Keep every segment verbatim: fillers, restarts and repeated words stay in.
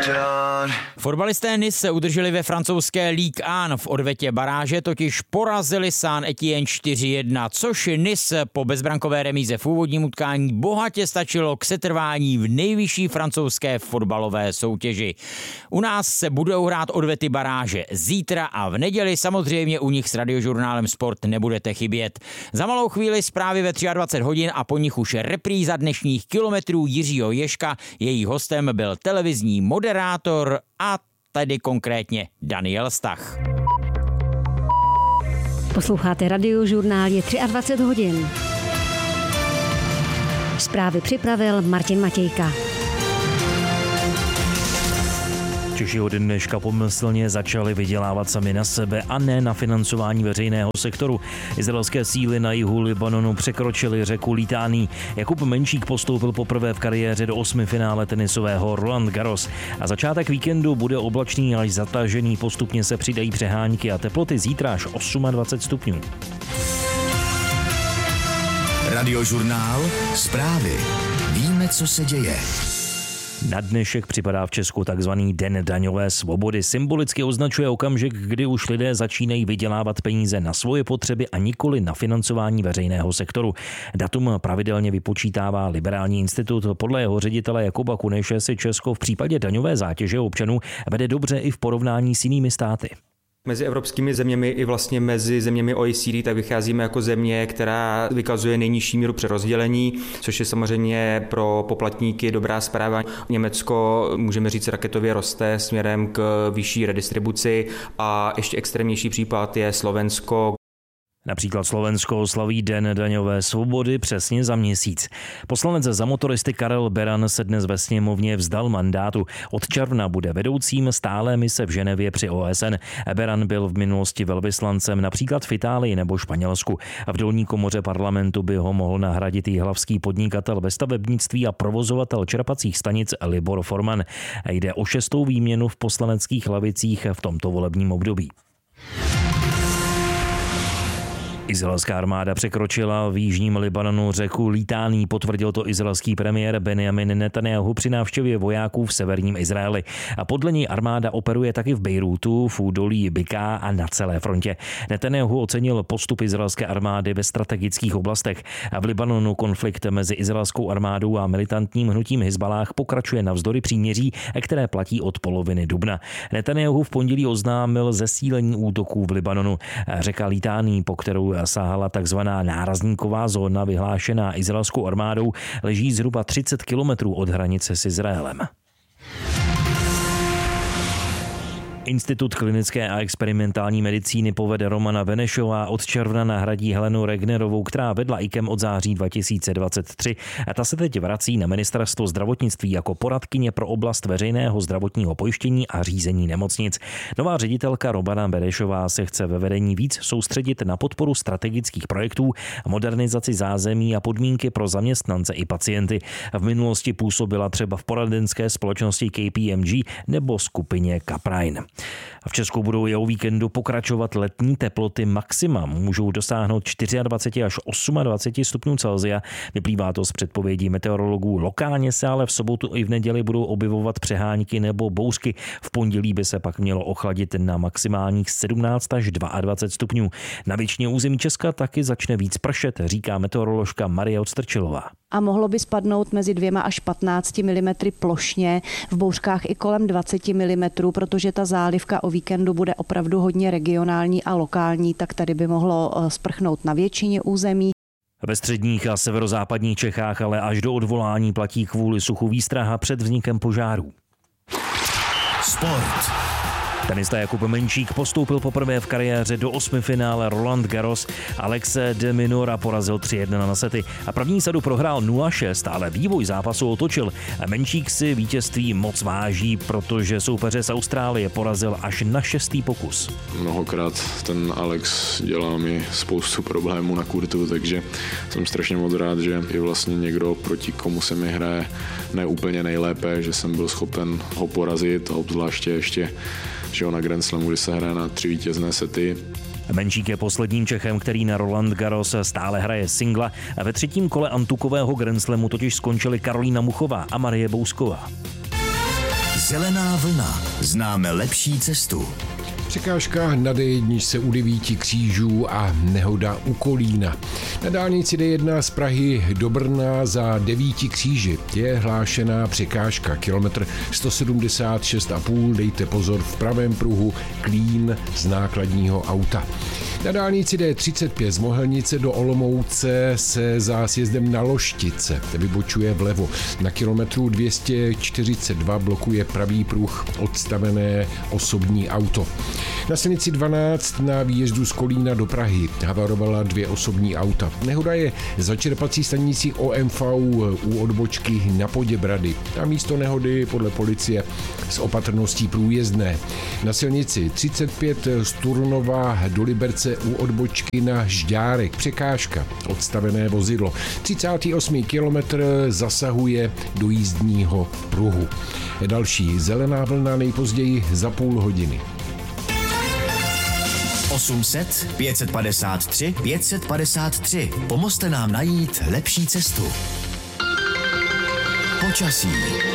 Fotbalisté Nice se udrželi ve francouzské Ligue jedna. V odvetě baráže totiž porazili Saint-Étienne čtyři jedna, což Nice po bezbrankové remíze v úvodním utkání bohatě stačilo k setrvání v nejvyšší francouzské fotbalové soutěži. U nás se budou hrát odvety baráže zítra a v neděli samozřejmě u nich s Radiožurnálem Sport nebudete chybět. Za malou chvíli zprávy ve dvacet tři hodin a po nich už repríza dnešních kilometrů Jiřího Ježka. Její hostem byl televizní moderátor a tedy konkrétně Daniel Stach. Posloucháte Radiožurnál, je dvacet tři hodin. Zprávy připravil Martin Matějka. Češi od dneška pomyslně začali vydělávat sami na sebe a ne na financování veřejného sektoru. Izraelské síly na jihu Libanonu překročily řeku Litání. Jakub Menšík postoupil poprvé v kariéře do osmifinále tenisového Roland Garros. A začátek víkendu bude oblačný až zatažený, postupně se přidají přehánky a teploty zítra až dvacet osm stupňů. Radiožurnál, zprávy. Víme, co se děje. Na dnešek připadá v Česku takzvaný Den daňové svobody. Symbolicky označuje okamžik, kdy už lidé začínají vydělávat peníze na svoje potřeby a nikoli na financování veřejného sektoru. Datum pravidelně vypočítává Liberální institut. Podle jeho ředitele Jakuba Kuneše si Česko v případě daňové zátěže občanů vede dobře i v porovnání s jinými státy. Mezi evropskými zeměmi i vlastně mezi zeměmi O E C D tak vycházíme jako země, která vykazuje nejnižší míru přerozdělení, což je samozřejmě pro poplatníky dobrá zpráva. Německo, můžeme říct, raketově roste směrem k vyšší redistribuci a ještě extrémnější případ je Slovensko. Například Slovensko oslaví Den daňové svobody přesně za měsíc. Poslanec za motoristy Karel Beran se dnes ve sněmovně vzdal mandátu. Od června bude vedoucím stálé mise v Ženevě při O S N. Beran byl v minulosti velvyslancem například v Itálii nebo Španělsku. V dolní komoře parlamentu by ho mohl nahradit jihlavský podnikatel ve stavebnictví a provozovatel čerpacích stanic Libor Forman. Jde o šestou výměnu v poslaneckých lavicích v tomto volebním období. Izraelská armáda překročila v jižním Libanonu řeku Litání, potvrdil to izraelský premiér Benjamin Netanjahu při návštěvě vojáků v severním Izraeli. A podle něj armáda operuje taky v Bejrútu, v údolí Biká a na celé frontě. Netanjahu ocenil postup izraelské armády ve strategických oblastech. A v Libanonu konflikt mezi izraelskou armádou a militantním hnutím Hizballáh pokračuje navzdory příměří, které platí od poloviny dubna. Netanjahu v pondělí oznámil zesílení útoků v Libanonu. Řeka Litání, po kterou sahala takzvaná nárazníková zóna vyhlášená izraelskou armádou, leží zhruba třicet kilometrů od hranice s Izraelem. Institut klinické a experimentální medicíny povede Romana Benešová, od června nahradí Helenu Regnerovou, která vedla I K E M od září dva tisíce dvacet tři. A ta se teď vrací na ministerstvo zdravotnictví jako poradkyně pro oblast veřejného zdravotního pojištění a řízení nemocnic. Nová ředitelka Romana Benešová se chce ve vedení víc soustředit na podporu strategických projektů, modernizaci zázemí a podmínky pro zaměstnance i pacienty. V minulosti působila třeba v poradenské společnosti K P M G nebo skupině Caprine. V Česku budou i o víkendu pokračovat letní teploty maxima. Můžou dosáhnout dvacet čtyři až dvacet osm stupňů Celsia. Vyplývá to z předpovědí meteorologů. Lokálně se ale v sobotu i v neděli budou objevovat přehánky nebo bouřky. V pondělí by se pak mělo ochladit na maximálních sedmnáct až dvacet dva stupňů. Na většině území Česka taky začne víc pršet, říká meteoroložka Marie Odstrčilová. A mohlo by spadnout mezi dvěma až patnácti milimetry plošně, v bouřkách i kolem dvaceti milimetrů, protože ta zálivka o víkendu bude opravdu hodně regionální a lokální, tak tady by mohlo sprchnout na většině území. Ve středních a severozápadních Čechách ale až do odvolání platí kvůli suchu výstraha před vznikem požárů. Sport. Tenista Jakub Menšík postoupil poprvé v kariéře do osmifinále Roland Garros. Alexe de Minaura porazil tři jedna na sety a první sadu prohrál nula šest, ale vývoj zápasu otočil. Menšík si vítězství moc váží, protože soupeře z Austrálie porazil až na šestý pokus. Mnohokrát ten Alex dělá mi spoustu problémů na kurtu, takže jsem strašně moc rád, že je vlastně někdo, proti komu se mi hraje ne úplně nejlépe, že jsem byl schopen ho porazit a obzvláště ještě že na Grand Slamu, kdy se hraje na tři vítězné sety. Menšík je posledním Čechem, který na Roland Garros stále hraje singla. A ve třetím kole antukového Grand Slamu totiž skončili Karolína Muchová a Marie Bousková. Zelená vlna. Známe lepší cestu. Překážka na D jedna se u devíti křížů a nehoda u Kolína. Na dálnici D jedna z Prahy do Brna za devíti kříži je hlášená překážka. Kilometr sto sedmdesát šest a půl, dejte pozor v pravém pruhu, klín z nákladního auta. Na dálnici D třicet pět z Mohelnice do Olomouce se za sjezdem na Loštice vybočuje vlevo. Na kilometru dvě stě čtyřicet dva blokuje pravý pruh odstavené osobní auto. Na silnici dvanáct na výjezdu z Kolína do Prahy havarovala dvě osobní auta. Nehoda je za čerpací stanicí O M V u odbočky na Poděbrady. A místo nehody podle policie s opatrností průjezdné. Na silnici třicet pět z Turnova do Liberce u odbočky na Žďárek překážka, odstavené vozidlo. třicátý osmý kilometr zasahuje do jízdního pruhu. Další zelená vlna nejpozději za půl hodiny. osm set pět set padesát tři pět set padesát tři. Pomozte nám najít lepší cestu. Počasí.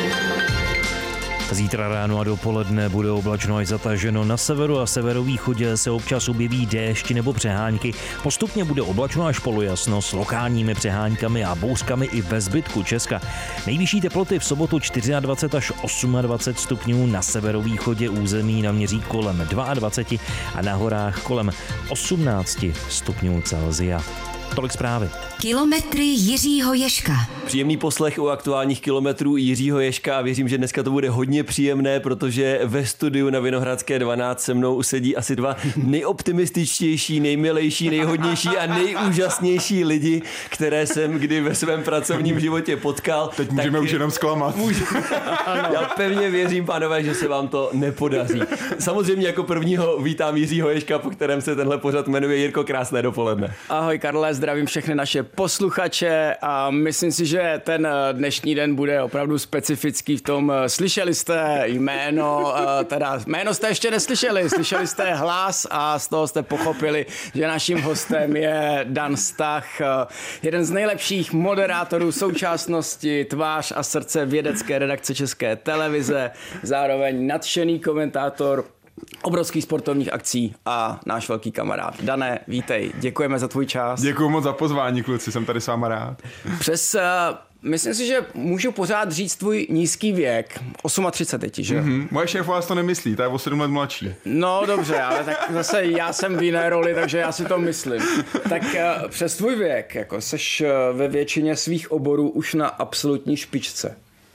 Zítra ráno a dopoledne bude oblačno až zataženo. Na severu a severovýchodě se občas objeví déšť nebo přehánky. Postupně bude oblačno až polojasno s lokálními přehánkami a bouřkami i ve zbytku Česka. Nejvyšší teploty v sobotu dvacet čtyři až dvacet osm stupňů, na severovýchodě území naměří kolem dvacet dva a na horách kolem osmnáct stupňů Celsia. Tolik zprávy. Kilometry Jiřího Ježka. Příjemný poslech u aktuálních kilometrů Jiřího Ježka a věřím, že dneska to bude hodně příjemné, protože ve studiu na Vinohradské dvanáct se mnou sedí asi dva nejoptimističtější, nejmilejší, nejhodnější a nejúžasnější lidi, které jsem kdy ve svém pracovním životě potkal. Teď můžeme tak už jenom zklamat. Může... Já pevně věřím, pánové, že se vám to nepodaří. Samozřejmě jako prvního vítám Jiřího Ježka, po kterém se tenhle pořad jmenuje. Jirko, krásné dopoledne. Ahoj Karle, zdravím všechny naše posluchače a myslím si, že ten dnešní den bude opravdu specifický v tom, slyšeli jste jméno, teda jméno jste ještě neslyšeli, slyšeli jste hlas a z toho jste pochopili, že naším hostem je Dan Stach, jeden z nejlepších moderátorů současnosti, tvář a srdce vědecké redakce České televize, zároveň nadšený komentátor obrovských sportovních akcí a náš velký kamarád. Dané, vítej, děkujeme za tvůj čas. Děkuji moc za pozvání, kluci, jsem tady s váma rád. Přes, uh, myslím si, že můžu pořád říct tvůj nízký věk, třicet osm teď, že? Mm-hmm. Moje šéfová to nemyslí, ta je o sedm let mladší. No dobře, ale tak zase já jsem v jiné roli, takže já si to myslím. Tak uh, přes tvůj věk, jako seš uh, ve většině svých oborů už na absolutní špičce.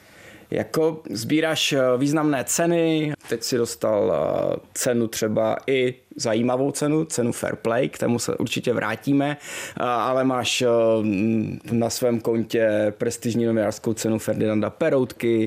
Jako sbíráš významné ceny, teď si dostal cenu třeba i zajímavou cenu, cenu Fair Play, k tomu se určitě vrátíme, ale máš na svém kontě prestižní novinářskou cenu Ferdinanda Peroutky,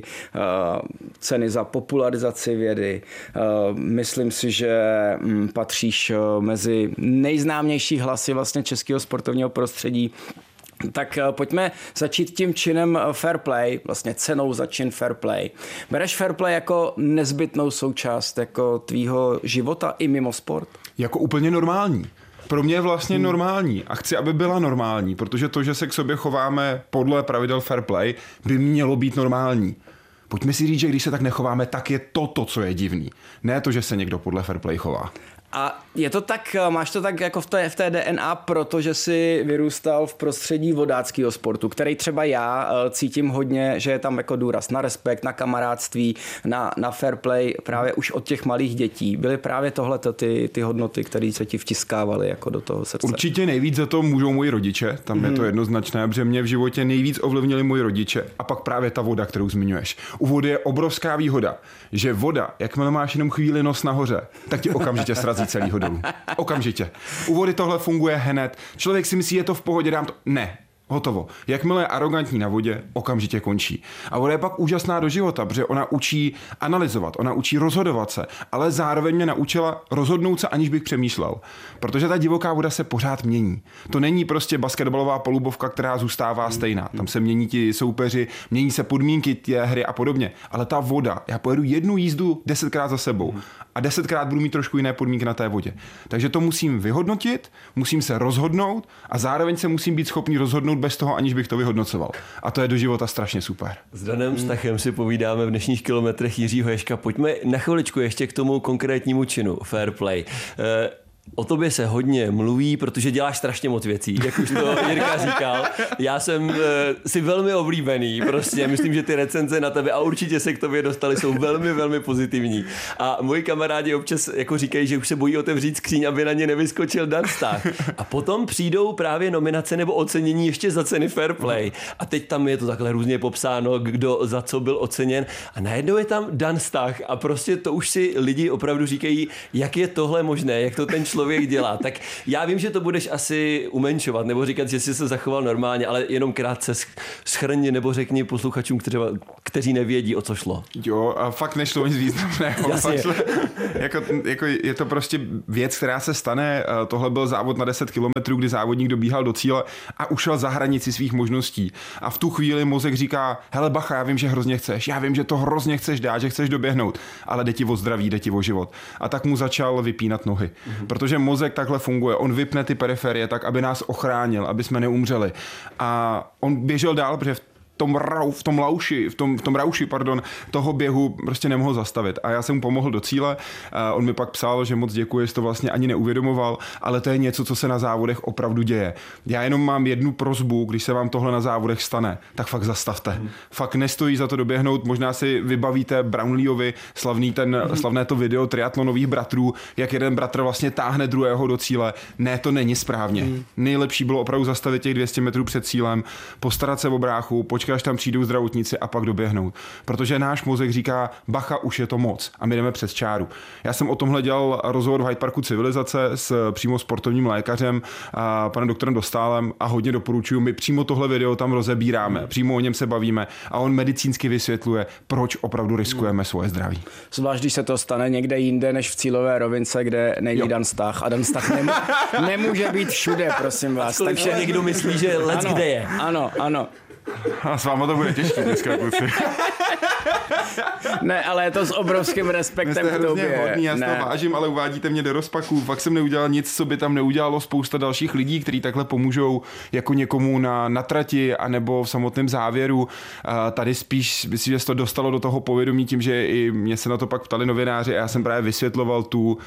ceny za popularizaci vědy. Myslím si, že patříš mezi nejznámější hlasy vlastně českého sportovního prostředí. Tak pojďme začít tím činem Fair Play, vlastně cenou za čin Fair Play. Bereš Fair Play jako nezbytnou součást jako tvýho života i mimo sport? Jako úplně normální. Pro mě je vlastně hmm. normální a chci, aby byla normální, protože to, že se k sobě chováme podle pravidel Fair Play, by mělo být normální. Pojďme si říct, že když se tak nechováme, tak je to to, co je divný. Ne to, že se někdo podle Fair Play chová. A je to tak, máš to tak jako v té, v té D N A, protože jsi vyrůstal v prostředí vodáckého sportu, který třeba já cítím hodně, že je tam jako důraz na respekt, na kamarádství, na, na fair play právě už od těch malých dětí. Byly právě tohleto ty, ty hodnoty, které se ti vtiskávaly jako do toho srdce? Určitě nejvíc za to můžou moji rodiče, tam hmm. je to jednoznačné, protože mě v životě nejvíc ovlivnili moji rodiče a pak právě ta voda, kterou zmiňuješ. U vody je obrovská výhoda, že voda, jakmile máš jenom chvíli nos nahoře, tak ti okamžitě srazí celýho dolů. Okamžitě. U vody tohle funguje hned. Člověk si myslí, je to v pohodě, dám to. Ne. Hotovo. Jakmile je arrogantní na vodě, okamžitě končí. A voda je pak úžasná do života, protože ona učí analyzovat, ona učí rozhodovat se, ale zároveň mě naučila rozhodnout se, aniž bych přemýšlel. Protože ta divoká voda se pořád mění. To není prostě basketbalová polubovka, která zůstává stejná. Tam se mění ti soupeři, mění se podmínky té hry a podobně. Ale ta voda, já pojedu jednu jízdu desetkrát za sebou a desetkrát budu mít trošku jiné podmínky na té vodě. Takže to musím vyhodnotit, musím se rozhodnout a zároveň se musím být schopný rozhodnout bez toho, aniž bych to vyhodnocoval. A to je do života strašně super. S Danem Stachem si povídáme v dnešních kilometrech Jiřího Ježka. Pojďme na chviličku ještě k tomu konkrétnímu činu Fair Play. E- O tobě se hodně mluví, protože děláš strašně moc věcí, jak už to Jirka říkal. Já jsem e, si velmi oblíbený, prostě myslím, že ty recenze na tebe a určitě se k tobě dostali, jsou velmi, velmi pozitivní. A moji kamarádi občas jako říkají, že už se bojí otevřít skříň, aby na ně nevyskočil Dan Stach. A potom přijdou právě nominace nebo ocenění ještě za ceny Fair Play. A teď tam je to takhle různě popsáno, kdo za co byl oceněn. A najednou je tam Dan Stach a prostě to už si lidi opravdu říkají, jak je tohle možné, jak to ten člověk člověk dělá. Tak já vím, že to budeš asi umenšovat nebo říkat, že jsi se zachoval normálně, ale jenom krátce shrni nebo řekni posluchačům, kteří, kteří nevědí, o co šlo. Jo, a fakt nešlo nic významného. jako, jako je to prostě věc, která se stane. Tohle byl závod na deset kilometrů, kdy závodník dobíhal do cíle a ušel za hranici svých možností. A v tu chvíli mozek říká, hele bacha, já vím, že hrozně chceš, já vím, že to hrozně chceš dát, že chceš doběhnout, ale jde ti o zdraví, jde ti o život. A tak mu začal vypínat nohy. Mm-hmm. Protože mozek takhle funguje. On vypne ty periferie tak, aby nás ochránil, aby jsme neumřeli. A on běžel dál, protože v tom, rau, v tom lauši, v tom, v tom rauši, pardon, toho běhu prostě nemohl zastavit. A já jsem mu pomohl do cíle. On mi pak psal, že moc děkuji, že to vlastně ani neuvědomoval, ale to je něco, co se na závodech opravdu děje. Já jenom mám jednu prosbu, když se vám tohle na závodech stane, tak fakt zastavte. Hmm. Fakt nestojí za to doběhnout. Možná si vybavíte Brownleeovi slavný ten, hmm. slavné to video triatlonových bratrů, jak jeden bratr vlastně táhne druhého do cíle. Ne, to není správně. Hmm. Nejlepší bylo opravdu zastavit těch dvě stě metrů před cílem, postarat se o bráchu, počkat, až tam přijdou zdravotníci a pak doběhnout. Protože náš mozek říká, bacha, už je to moc a my jdeme přes čáru. Já jsem o tomhle dělal rozhovor v Hyde Parku Civilizace s přímo sportovním lékařem, a panem doktorem Dostálem a hodně doporučuju. My přímo tohle video tam rozebíráme, přímo o něm se bavíme a on medicínsky vysvětluje, proč opravdu riskujeme svoje zdraví. Zvlášť, když se to stane někde jinde než v cílové rovince, kde není jo. Dan Stach. A Dan Stach nemů- nemůže být všude, prosím vás. Takže někdo myslí, že let ano, kde je. Ano, ano. A s váma to bude těžké dneska, kluci. Ne, ale je to s obrovským respektem k tobě. Hodný, já ne. to vážím, ale uvádíte mě do rozpaků. Fakt jsem neudělal nic, co by tam neudělalo spousta dalších lidí, kteří takhle pomůžou jako někomu na, na trati anebo v samotném závěru. A tady spíš, myslím, že se to dostalo do toho povědomí tím, že i mě se na to pak ptali novináři a já jsem právě vysvětloval tu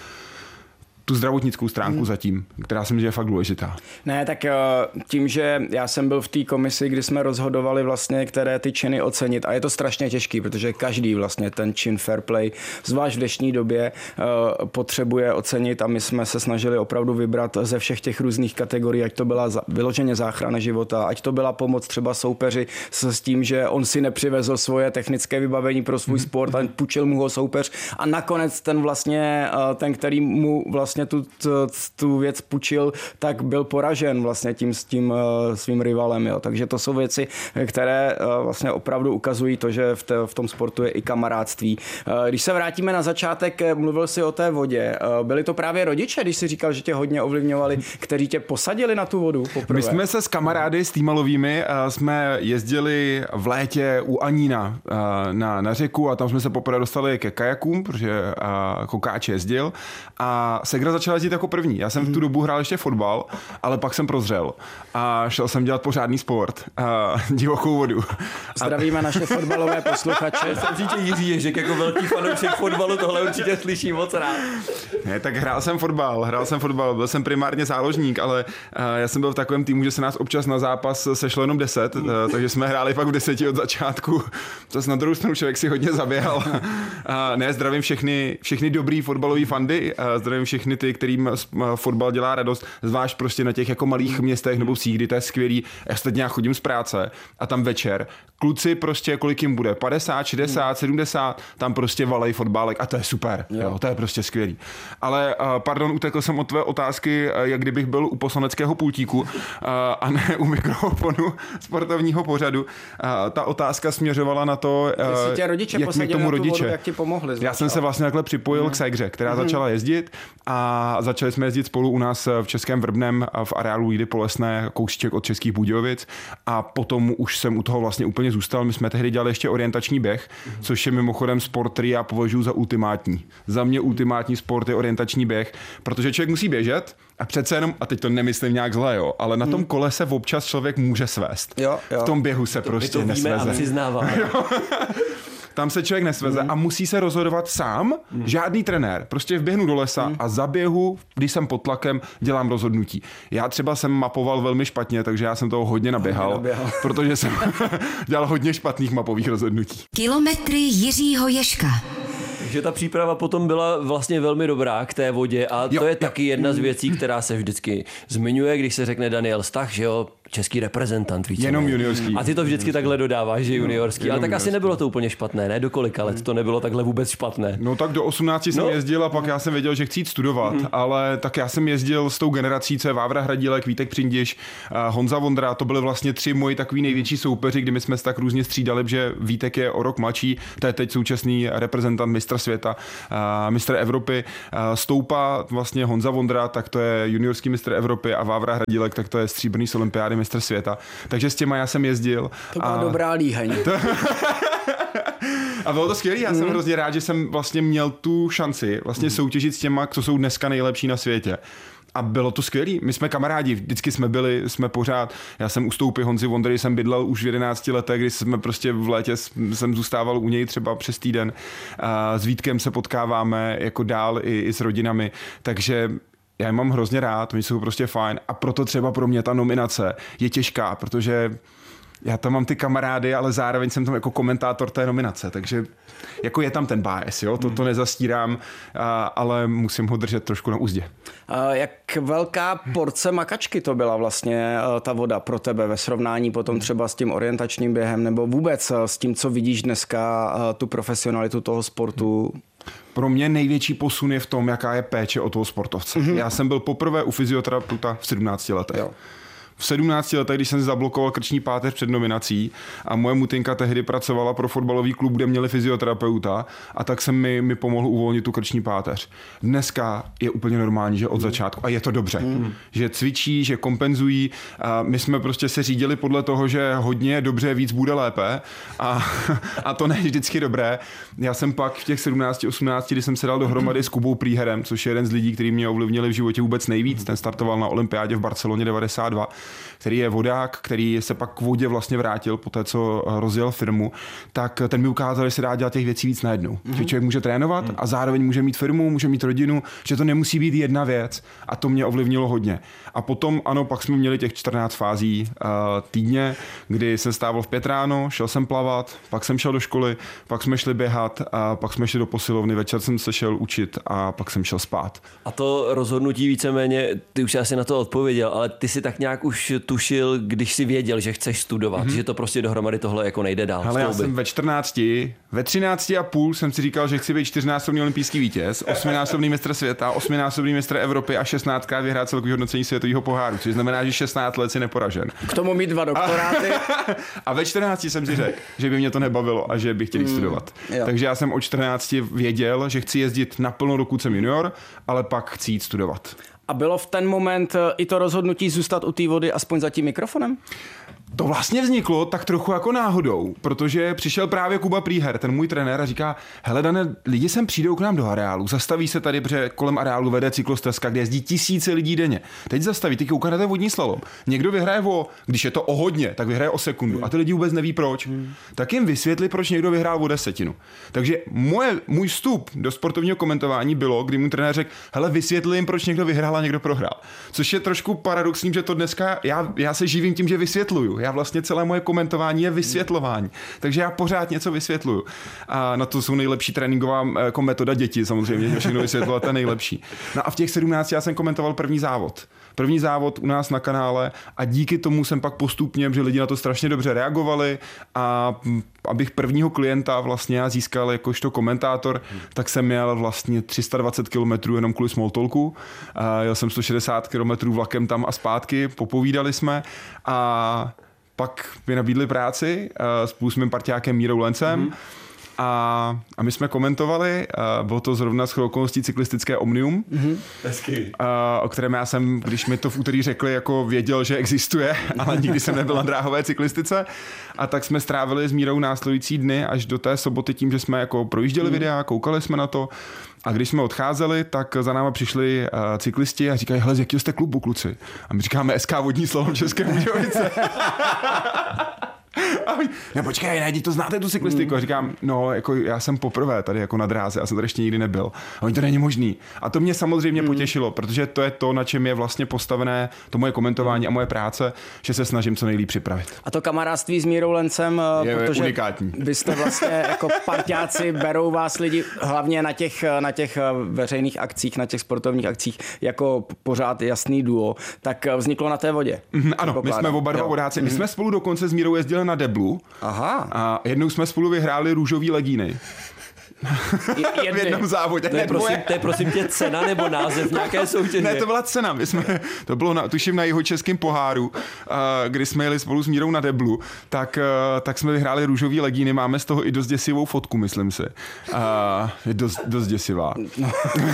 tu zdravotnickou stránku hmm. zatím, která si myslím, že je fakt důležitá. Ne, tak tím, že já jsem byl v té komisi, kdy jsme rozhodovali vlastně, které ty činy ocenit a je to strašně těžký, protože každý vlastně ten čin Fair Play, zvlášť v dnešní době, potřebuje ocenit a my jsme se snažili opravdu vybrat ze všech těch různých kategorií, ať to byla vyloženě záchrana života, ať to byla pomoc třeba soupeři s tím, že on si nepřivezl svoje technické vybavení pro svůj sport a půjčil mu ho soupeř a nakonec ten vlastně, ten, který mu vlastně Tu, tu, tu věc půjčil, tak byl poražen vlastně tím s tím uh, svým rivalem. Jo. Takže to jsou věci, které uh, vlastně opravdu ukazují to, že v, te, v tom sportu je i kamarádství. Uh, když se vrátíme na začátek, mluvil jsi o té vodě. Uh, byli to právě rodiče, když jsi říkal, že tě hodně ovlivňovali, kteří tě posadili na tu vodu poprvé? My jsme se s kamarády, s Týmalovými, uh, jsme jezdili v létě u Anína uh, na, na řeku a tam jsme se poprvé dostali ke kajakům, protože uh, kokáč jezdil a Segra začala jezdit jako první. Já jsem v tu dobu hrál ještě fotbal, ale pak jsem prozřel a šel jsem dělat pořádný sport a divokou vodu. Zdravíme naše fotbalové posluchače. Jsem určitě Jiří Ježek jako velký fanoušek fotbalu, tohle určitě slyší moc rád. Ne, tak hrál jsem fotbal, hrál jsem fotbal, byl jsem primárně záložník, ale já jsem byl v takovém týmu, že se nás občas na zápas sešlo jenom deset, takže jsme hráli pak v deseti od začátku. Zase na druhou stranu člověk si hodně zaběhal. A ne, zdravím všechny, všechny dobrý fotbalový fandy, zdravím všechny ty, kterým fotbal dělá radost, zvlášť prostě na těch jako malých městech nebo vsích, kdy to je skvělý. Já stejně chodím z práce a tam večer kluci prostě, kolik jim bude, padesát, šedesát, sedmdesát, tam prostě valej fotbálek a to je super, jo. Jo, to je prostě skvělý. Ale, pardon, utekl jsem od tvé otázky, jak kdybych byl u poslaneckého pultíku a ne u mikrofonu sportovního pořadu. Ta otázka směřovala na to, tě rodiče jak mi k tomu rodiče. Vodu, jak ti pomohli. Já jsem se vlastně takhle připojil hmm. k Segře, která hmm. začala jezdit a začali jsme jezdit spolu u nás v Českém Vrbném v areálu Jídy Polesné, kousíček od Českých Budějovic a potom už jsem u toho vlastně úplně mě zůstal. My jsme tehdy dělali ještě orientační běh, což je mimochodem sport, který já považuji za ultimátní. Za mě ultimátní sport je orientační běh, protože člověk musí běžet a přece jenom, a teď to nemyslím nějak zle, jo, ale na tom kole se občas člověk může svést. Jo, jo. V tom běhu se to, prostě to víme nesveze. A přiznává. Tam se člověk nesveze mm. a musí se rozhodovat sám, mm. žádný trenér. Prostě vběhnu do lesa mm. a za běhu, když jsem pod tlakem, dělám rozhodnutí. Já třeba jsem mapoval velmi špatně, takže já jsem toho hodně naběhal, hodně naběhal. protože jsem dělal hodně špatných mapových rozhodnutí. Kilometry Jiřího Ježka. Takže ta příprava potom byla vlastně velmi dobrá k té vodě a jo, to je jo. taky jedna z věcí, která se vždycky zmiňuje, když se řekne Daniel Stach, že jo, český reprezentant více. Jenom juniorský. A ty to vždycky takhle dodáváš, že juniorský. No, ale tak juniorský. Asi nebylo to úplně špatné, ne? Do kolika let to nebylo takhle vůbec špatné? No tak do osmnácti jsem no. jezdil a pak já jsem věděl, že chci jít studovat, mm. ale tak já jsem jezdil s tou generací, co je Vávra Hradílek, Vítek Přindiš, Honza Vondra, to byly vlastně tři moji takový největší soupeři, kdy my jsme se tak různě střídali, že Vítek je o rok mladší, to je teď současný reprezentant mistra světa, mistr Evropy, Stoupa vlastně Honza Vondra, tak to je juniorský mistr Evropy a Vávra Hradílek, tak to je stříbrný z olympiády mistr světa. Takže s těma já jsem jezdil. To byla a... dobrá líheň. A bylo to skvělé, já jsem mm. hrozně rád, že jsem vlastně měl tu šanci vlastně mm. soutěžit s těma, co jsou dneska nejlepší na světě. A bylo to skvělý. My jsme kamarádi, vždycky jsme byli, jsme pořád. Já jsem u Stoupy Honzy Vondry jsem bydlel už v jedenácti letech, kdy jsme prostě v létě jsem zůstával u něj třeba přes týden. A s Vítkem se potkáváme jako dál i, i s rodinami, takže já je mám hrozně rád, oni jsou prostě fajn a proto třeba pro mě ta nominace je těžká, protože já tam mám ty kamarády, ale zároveň jsem tam jako komentátor té nominace, takže jako je tam ten bias, jo, to, to nezastírám, a, ale musím ho držet trošku na úzdě. A jak velká porce makačky to byla vlastně ta voda pro tebe ve srovnání potom třeba s tím orientačním během nebo vůbec s tím, co vidíš dneska, tu profesionalitu toho sportu? Pro mě největší posun je v tom, jaká je péče o toho sportovce. Mm-hmm. Já jsem byl poprvé u fyzioterapeuta v sedmnácti letech. Jo. V sedmnácti letech, když jsem si zablokoval krční páteř před nominací a moje mutinka tehdy pracovala pro fotbalový klub, kde měli fyzioterapeuta a tak jsem mi, mi pomohl uvolnit tu krční páteř. Dneska je úplně normální, že od začátku, a je to dobře, mm. že cvičí, že kompenzují. A my jsme prostě se řídili podle toho, že hodně dobře, víc bude lépe a, a to není vždycky dobré. Já jsem pak v těch sedmnácti osmnácti, kdy jsem se dal dohromady s Kubou Prýherem, což je jeden z lidí, který mě ovlivnili v životě vůbec nejvíc. Ten startoval na olympiádě v Barceloně devadesát dva. Který je vodák, který se pak k vodě vlastně vrátil po té, co rozjel firmu, tak ten mi ukázal, že se dá dělat těch věcí víc najednou. Mm-hmm. Že člověk může trénovat mm. a zároveň může mít firmu, může mít rodinu, že to nemusí být jedna věc a to mě ovlivnilo hodně. A potom, ano, pak jsme měli těch čtrnáct fází uh, týdně, kdy jsem stával v pět ráno, šel jsem plavat, pak jsem šel do školy, pak jsme šli běhat a pak jsme šli do posilovny, večer jsem se šel učit a pak jsem šel spát. A to rozhodnutí víceméně, ty už asi na to odpověděl, ale ty si tak nějak už tušil, když si věděl, že chceš studovat, mm-hmm. že to prostě dohromady tohle jako nejde dál. Ale já jsem ve čtrnácti, ve třinácti a půl jsem si říkal, že chci být čtyřnásobný olympijský vítěz, osminásobný mistr světa, osminásobný mistr Evropy a šestnáctkrát vyhrát celkový hodnocení světového poháru, což znamená, že šestnáct let si neporažen. K tomu mít dva doktoráty. A, a ve čtrnácti jsem si řekl, že by mě to nebavilo a že bych chtěl mm, studovat. Jo. Takže já jsem od čtrnácti věděl, že chci jezdit naplno, dokud jsem junior, ale pak chci jít studovat. A bylo v ten moment i to rozhodnutí zůstat u té vody aspoň za tím mikrofonem? To vlastně vzniklo tak trochu jako náhodou, protože přišel právě Kuba Prýher, ten můj trenér, a říká: hele Dane, lidi sem přijdou k nám do areálu, zastaví se tady, protože kolem areálu vede cyklostezka, kde jezdí tisíce lidí denně. Teď zastaví, ty kouká na ten vodní slalom. Někdo vyhraje o, když je to o hodně, tak vyhraje o sekundu a ty lidi vůbec neví proč. Hmm. Tak jim vysvětli, proč někdo vyhrál o desetinu. Takže moje, můj vstup do sportovního komentování bylo, kdy můj trenér řekl: hele, vysvětli jim, proč někdo vyhrál a někdo prohrál. Což je trošku paradoxní, že to dneska já, já se živím tím, že vysvětluju. Já vlastně celé moje komentování je vysvětlování. Takže já pořád něco vysvětluju. A na to jsou nejlepší tréninková jako metoda děti, samozřejmě, že všechno vysvětlovat je nejlepší. No a v těch sedmnácti já jsem komentoval první závod. První závod u nás na kanále a díky tomu jsem pak postupně, že lidi na to strašně dobře reagovali a abych prvního klienta vlastně já získal jakožto komentátor, hmm. tak jsem měl vlastně tři sta dvacet kilometrů jenom kvůli small talku. A jel jsem sto šedesát kilometrů vlakem tam a zpátky, popovídali jsme a pak mi nabídli práci spolu s mým parťákem Mírou Lencem. Hmm. A, a my jsme komentovali, uh, bylo to zrovna shodou okolností cyklistické Omnium, mm-hmm. uh, o kterém já jsem, když mi to v úterý řekli, jako věděl, že existuje, ale nikdy jsem nebyl na dráhové cyklistice. A tak jsme strávili s Mírou následující dny až do té soboty tím, že jsme jako projížděli mm. videa, koukali jsme na to. A když jsme odcházeli, tak za náma přišli uh, cyklisti a říkají, hele, z jakého jste klubu, kluci? A my říkáme S K Vodní slalom České Budějovice. A my, ne, počkej, ne, to znáte tu cyklistiku. A říkám, no, jako já jsem poprvé tady jako na dráze, já jsem tady ještě nikdy nebyl. A oni, to není možný. A to mě samozřejmě mm. potěšilo, protože to je to, na čem je vlastně postavené to moje komentování a moje práce, že se snažím co nejlíp připravit. A to kamarádství s Mírou Lencem, je protože unikátní. Vy jste vlastně jako parťáci, berou vás lidi hlavně na těch, na těch veřejných akcích, na těch sportovních akcích jako pořád jasný duo, tak vzniklo na té vodě. Mm, ano, my jsme oba dva vodáci. My jsme spolu dokonce s Mírou jezdili na deblu. Aha. A jednou jsme spolu vyhráli růžový legíny. v jednom závodě. To je, prosím, to je prosím tě cena nebo název nějaké soutěže? Ne, to byla cena. My jsme, to bylo na, tuším na jihočeském poháru, uh, kdy jsme jeli spolu s Mírou na deblu, tak, uh, tak jsme vyhráli růžový legíny. Máme z toho i dost děsivou fotku, myslím si. Uh, je dost, dost děsivá. No.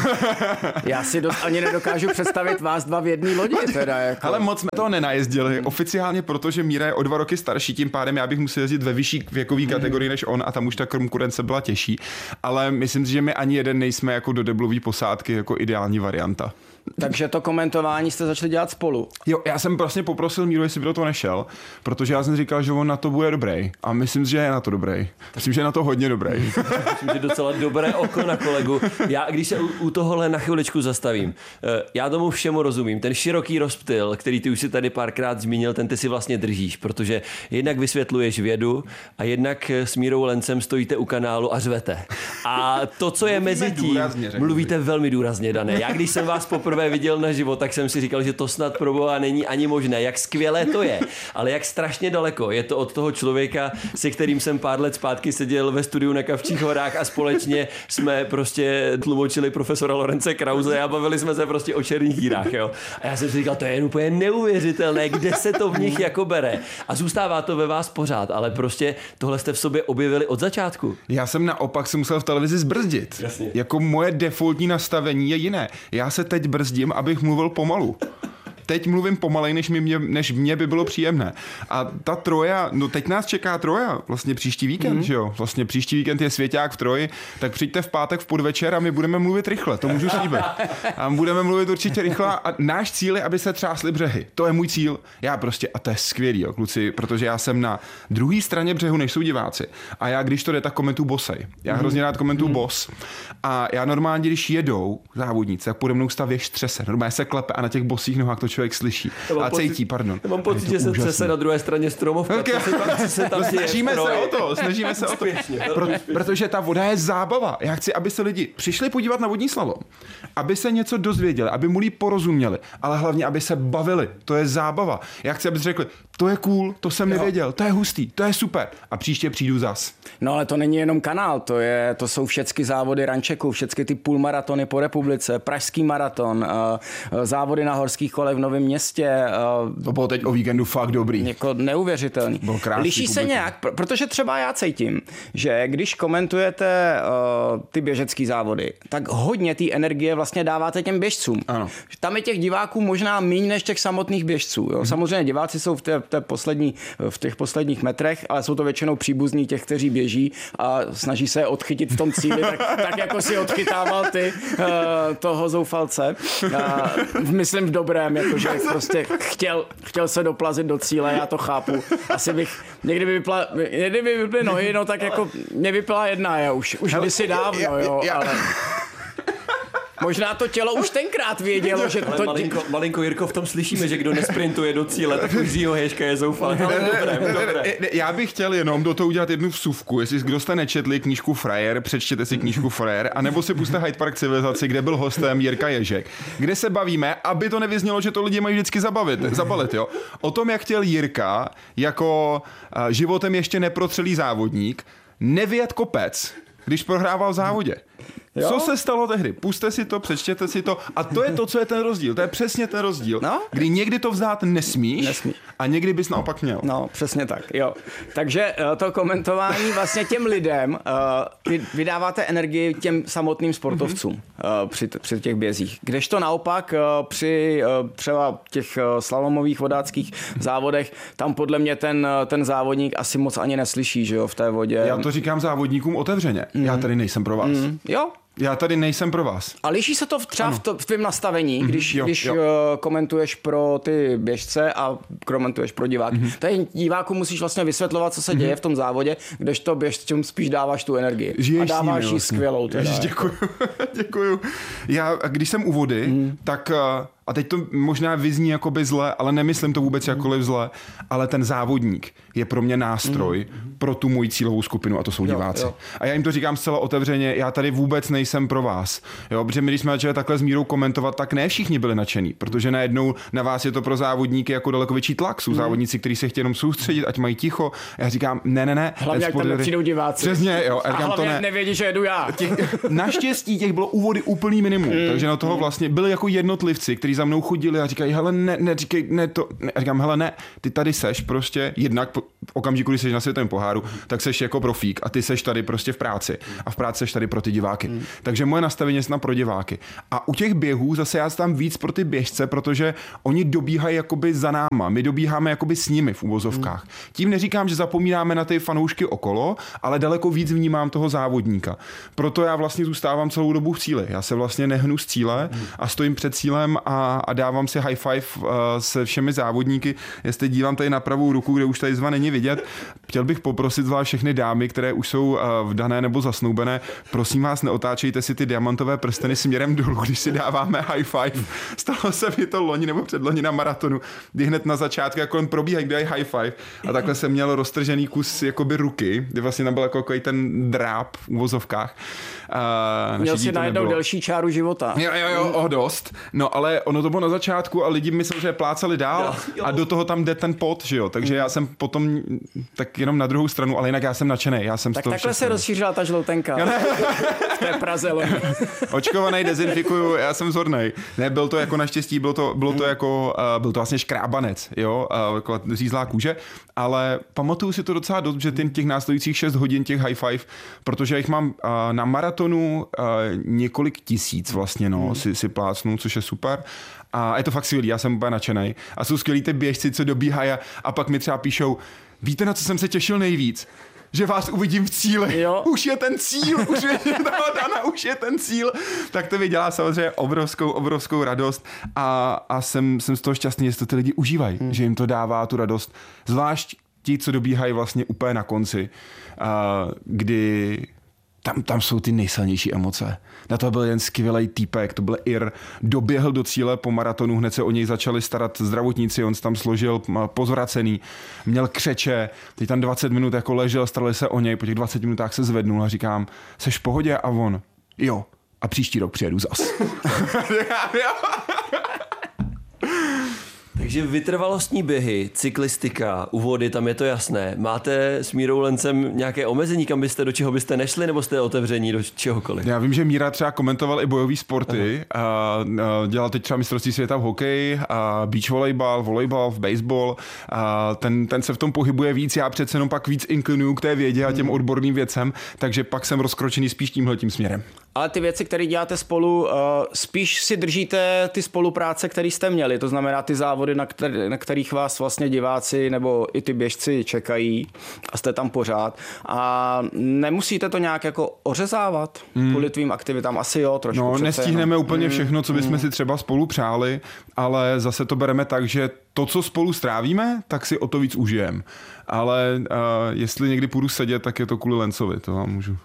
Já si dost ani nedokážu představit vás dva v jedné lodi. Teda, jako. Ale moc jsme toho nenajezdili. Oficiálně, protože Míra je o dva roky starší, tím pádem já bych musel jezdit ve vyšší věkové kategorii než on a tam už ta konkurence byla těžší. Ale myslím si, že my ani jeden nejsme jako do deblové posádky jako ideální varianta. Takže to komentování jste začali dělat spolu. Jo, já jsem prostě poprosil Míru, jestli by do toho nešel, protože já jsem říkal, že on na to bude dobrý. A myslím, že je na to dobrý. Myslím, že je na to hodně dobrý. Myslím, že docela dobré oko na kolegu. Já, když se u, u tohohle na chviličku zastavím, já tomu všemu rozumím. Ten široký rozptyl, který ty už si tady párkrát zmínil, ten ty si vlastně držíš, protože jednak vysvětluješ vědu a jednak s Mírou Lencem stojíte u kanálu a řvete. A to, co je mezi tím, mluvíte velmi důrazně, Dané. Já když jsem vás poprvé viděl naživo, tak jsem si říkal, že to snad pro boha není ani možné. Jak skvělé to je, ale jak strašně daleko je to od toho člověka, se kterým jsem pár let zpátky seděl ve studiu na Kavčích horách a společně jsme prostě tlumočili profesora Lorence Krause a bavili jsme se prostě o černých dírách. Jo? A já jsem si říkal, to je úplně neuvěřitelné, kde se to v nich jako bere. A zůstává to ve vás pořád, ale prostě tohle jste v sobě objevili od začátku. Já jsem naopak se musel v televizi zbrzdit. Jasně. Jako moje defaultní nastavení je jiné. Já se teď brzdím, abych mluvil pomalu. Teď mluvím pomalej, než, mě, než mě by bylo příjemné. A ta Troja, no teď nás čeká Troja, vlastně příští víkend, mm. že jo? Vlastně příští víkend je Svěťák v Troji, tak přijďte v pátek v podvečer a my budeme mluvit rychle, to můžu slíbit. A budeme mluvit určitě rychle a náš cíl je, aby se třásly břehy. To je můj cíl. Já prostě, a to je skvělý, jo, kluci, protože já jsem na druhé straně břehu, než jsou diváci. A já, když to jde, tak komentuju bosej. Já mm. hrozně rád komentuju mm. bos. A já normálně, když jedou závodníci, tak pode mnou stav věž třese. Normálně se klepe a na těch bosích nohách to člověk slyší. A pocit, cítí, pardon. Mám pocit, že se třese na druhé straně stromovka. Okay. Se tam, se tam snažíme se o to, snažíme se o to. Pro, protože ta voda je zábava. Já chci, aby se lidi přišli podívat na vodní slalom, aby se něco dozvěděli, aby mu líp porozuměli, ale hlavně, aby se bavili. To je zábava. Já chci, aby řekli, to je cool, to jsem jo. nevěděl, to je hustý, to je super. A příště přijdu zas. No ale to není jenom kanál, to, je, to jsou všechny závody rančeků, všechny ty půlmaratony po republice, pražský maraton, závody na horských kolech v Novém Městě. To bylo teď o víkendu fakt dobrý. Jako neuvěřitelný. Liší se nějak, protože třeba já cítím, že když komentujete uh, ty běžecký závody, tak hodně té energie vlastně dáváte těm běžcům. Ano. Tam je těch diváků možná míň než těch samotných běžců. Jo? Hmm. Samozřejmě diváci jsou v, té, v, té poslední, v těch posledních metrech, ale jsou to většinou příbuzní těch, kteří běží a snaží se odchytit v tom cíli, tak, tak jako si odchytával ty uh, toho zoufalce. Uh, myslím v dobrém, jakože prostě chtěl, chtěl se doplazit do cíle, já to chápu. Asi bych, někdy by vypla, někdy by vyply nohy, no tak jako mě vypila jedna, já už, už by si dávno, jo, ale... Možná to tělo už tenkrát vědělo, že ale to... Malinko, malinko Jirko, v tom slyšíme, že kdo nesprintuje do cíle, tak už Jiřího Ježka je zoufalý. Já bych chtěl jenom do toho udělat jednu vsuvku. Jestli kdo jste nečetli knížku Frajer, přečtěte si knížku Frajer, anebo si puste Hyde Park civilizaci, kde byl hostem Jirka Ježek, kde se bavíme, aby to nevyznělo, že to lidi mají vždycky zabavit, zabalit, jo. O tom, jak chtěl Jirka jako životem ještě neprotřelý závodník nevyjet kopec, když prohrával v závodě. Jo? Co se stalo tehdy? Puste si to, přečtěte si to a to je to, co je ten rozdíl. To je přesně ten rozdíl. No? Kdy někdy to vzdát nesmíš, nesmíš a někdy bys naopak měl. No, přesně tak, jo. Takže to komentování vlastně těm lidem, vy vydáváte energii těm samotným sportovcům mm-hmm. při, při těch bězích. Kdežto naopak při třeba těch slalomových vodáckých závodech, tam podle mě ten, ten závodník asi moc ani neslyší, že jo, v té vodě. Já to říkám závodníkům otevřeně. Mm. Já tady nejsem pro vás. Mm. Jo. Já tady nejsem pro vás. A liší se to třeba v, to, v tvém nastavení, mm-hmm, když, jo, když jo. komentuješ pro ty běžce a komentuješ pro diváky. Mm-hmm. Tady diváku musíš vlastně vysvětlovat, co se mm-hmm. děje v tom závodě, kdežto běžcům spíš dáváš tu energii. Žiješ a dáváš jí vlastně. skvělou. Teda. Ježiš, děkuju. děkuju. Já, když jsem u vody, mm. tak... A teď to možná vyzní jakoby zle, ale nemyslím to vůbec jakkoliv zle, ale ten závodník je pro mě nástroj mm. pro tu moji cílovou skupinu a to jsou diváci. Jo, jo. A já jim to říkám zcela otevřeně, já tady vůbec nejsem pro vás. Jo, protože my, když jsme začali takhle s Mírou komentovat, tak ne všichni byli nadšení, protože najednou na vás je to pro závodníky jako daleko větší tlak. Jsou mm. závodníci, kteří se chtějí jenom soustředit, ať mají ticho. Já říkám, ne, ne, ne. Hlavně jak tam nepřijdou diváci. Přesně, jo. A, a říkám, hlavně to ne. nevědí, že jedu já. Těch, naštěstí těch bylo úvody úplný minimum, mm. takže na toho vlastně byli jako jednotlivci, kteří za mnou chodili a říkají, hele, ne, ne, říkej, ne, to, ne. A říkám, hele, ne, ty tady seš prostě, jednak v okamžiku, kdy seš na světovém poháru, tak seš jako profík a ty seš tady prostě v práci a v práci seš tady pro ty diváky. Mm. Takže moje nastavení je snad pro diváky. A u těch běhů zase já tam víc pro ty běžce, protože oni dobíhají jakoby za náma, my dobíháme jakoby s nimi v uvozovkách. Mm. Tím neříkám, že zapomínáme na ty fanoušky okolo, ale daleko víc vnímám toho závodníka. Proto já vlastně zůstávám celou dobu v cíli. Já se vlastně nehnu z cíle a stojím před cílem a, a dávám si high five uh, se všemi závodníky. Jestli dívám tady na pravou ruku, kde už tady zva není vidět, chtěl bych poprosit zvlášť všechny dámy, které už jsou uh, vdané nebo zasnoubené, prosím vás, neotáčejte si ty diamantové prsteny směrem dolů, když si dáváme high five. Stalo se mi to loni nebo předloni na maratonu, kdy hned na začátku jako jen probíhají, kdy high five a takhle jsem měl roztržený kus jakoby ruky, kdy vlastně tam byl jako ten dráp v uvozovkách. Uh, Měl si najednou delší čáru života. Jo, jo, jo, o dost. No ale ono to bylo na začátku a lidi mi samozřejmě plácali dál jo, jo. a do toho tam jde ten pot, že jo. Takže mm. já jsem potom tak jenom na druhou stranu, ale jinak já jsem nadšenej. Já jsem tak takhle šestný. Se rozšířila ta žloutenka. V té Praze. Očkovanej, dezinfikuju, já jsem zornej. Ne, byl to jako naštěstí, bylo to, bylo to jako, uh, byl to vlastně škrábanec, jo, uh, jako řízlá kůže, ale pamatuju si to docela dost, že těch následujících šest hodin těch high five, protože jich mám uh, na maratonu uh, několik tisíc vlastně, no, hmm. si, si plácnu, což je super. A je to fakt skvělý, já jsem úplně nadšenej. A jsou skvělí ty běžci, co dobíhají a, a pak mi třeba píšou, víte, na co jsem se těšil nejvíc? Že vás uvidím v cíli. Jo. Už je ten cíl, už je, Dana, už je ten cíl. Tak to mi dělá samozřejmě obrovskou, obrovskou radost a, a jsem, jsem z toho šťastný, že to ty lidi užívají, hmm. že jim to dává tu radost. Zvlášť ti, co dobíhají vlastně úplně na konci, uh, kdy tam, tam jsou ty nejsilnější emoce. Na to byl jen skvělý týpek, to byl Ir, doběhl do cíle po maratonu, hned se o něj začali starat zdravotníci, on se tam složil pozvracený, měl křeče, teď tam dvacet minut jako ležel, starali se o něj, po těch dvaceti minutách se zvednul a říkám, seš v pohodě? A on, jo, a příští rok přijedu zas. Takže vytrvalostní běhy, cyklistika, u vody, tam je to jasné. Máte s Mírou Lencem nějaké omezení, kam byste, do čeho byste nešli, nebo jste otevření do čehokoliv? Já vím, že Míra třeba komentoval i bojové sporty. A, a dělal teď třeba mistrovství světa v hokeji, a beach volejbal, volejbal, v baseball. A ten, ten se v tom pohybuje víc, já přece jenom pak víc inklinuju k té vědě a těm odborným věcem, takže pak jsem rozkročený spíš tímhletím směrem. Ale ty věci, které děláte spolu, spíš si držíte ty spolupráce, které jste měli, to znamená ty závody, na, který, na kterých vás vlastně diváci nebo i ty běžci čekají a jste tam pořád. A nemusíte to nějak jako ořezávat mm. kvůli tvým aktivitám? Asi jo, trošku. No, nestihneme jenom. úplně všechno, co bychom mm. si třeba spolu přáli, ale zase to bereme tak, že to, co spolu strávíme, tak si o to víc užijeme. Ale uh, jestli někdy půjdu sedět, tak je to kvůli Lencovi, to vám můžu.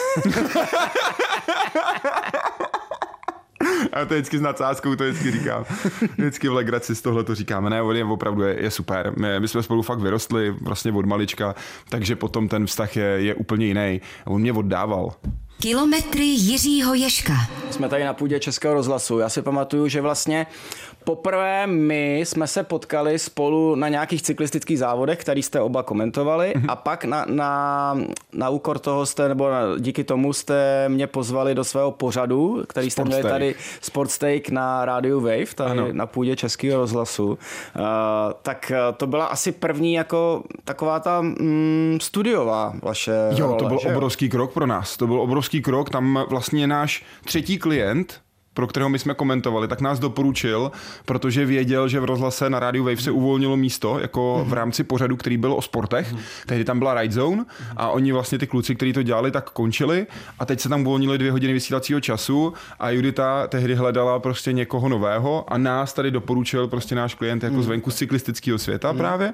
A to vždycky s nadsázkou, to vždycky říkám. Vždycky v legraci z tohle to říkáme. Ne, on je opravdu je, je super. My, my jsme spolu fakt vyrostli vlastně od malička, takže potom ten vztah je, je úplně jiný. On mě oddával. Kilometry Jiřího Ježka. jsme tady na půdě Českého rozhlasu. Já si pamatuju, že vlastně poprvé my jsme se potkali spolu na nějakých cyklistických závodech, který jste oba komentovali, mm-hmm. a pak na, na, na úkor toho jste, nebo na, díky tomu jste mě pozvali do svého pořadu, který jste měli tady Sportstake na rádiu Wave, tady ano. na půdě Českého rozhlasu. Uh, tak to byla asi první jako taková ta mm, studiová vaše Jo, role, to byl že? obrovský krok pro nás. To byl obrovský krok, tam vlastně náš třetí klient, pro kterého my jsme komentovali, tak nás doporučil, protože věděl, že v rozhlase na rádiu Wave se uvolnilo místo jako v rámci pořadu, který byl o sportech. Tehdy tam byla Ride Zone a oni vlastně ty kluci, kteří to dělali, tak končili a teď se tam uvolnili dvě hodiny vysílacího času a Judita tehdy hledala prostě někoho nového a nás tady doporučil prostě náš klient jako zvenku z cyklistického světa právě.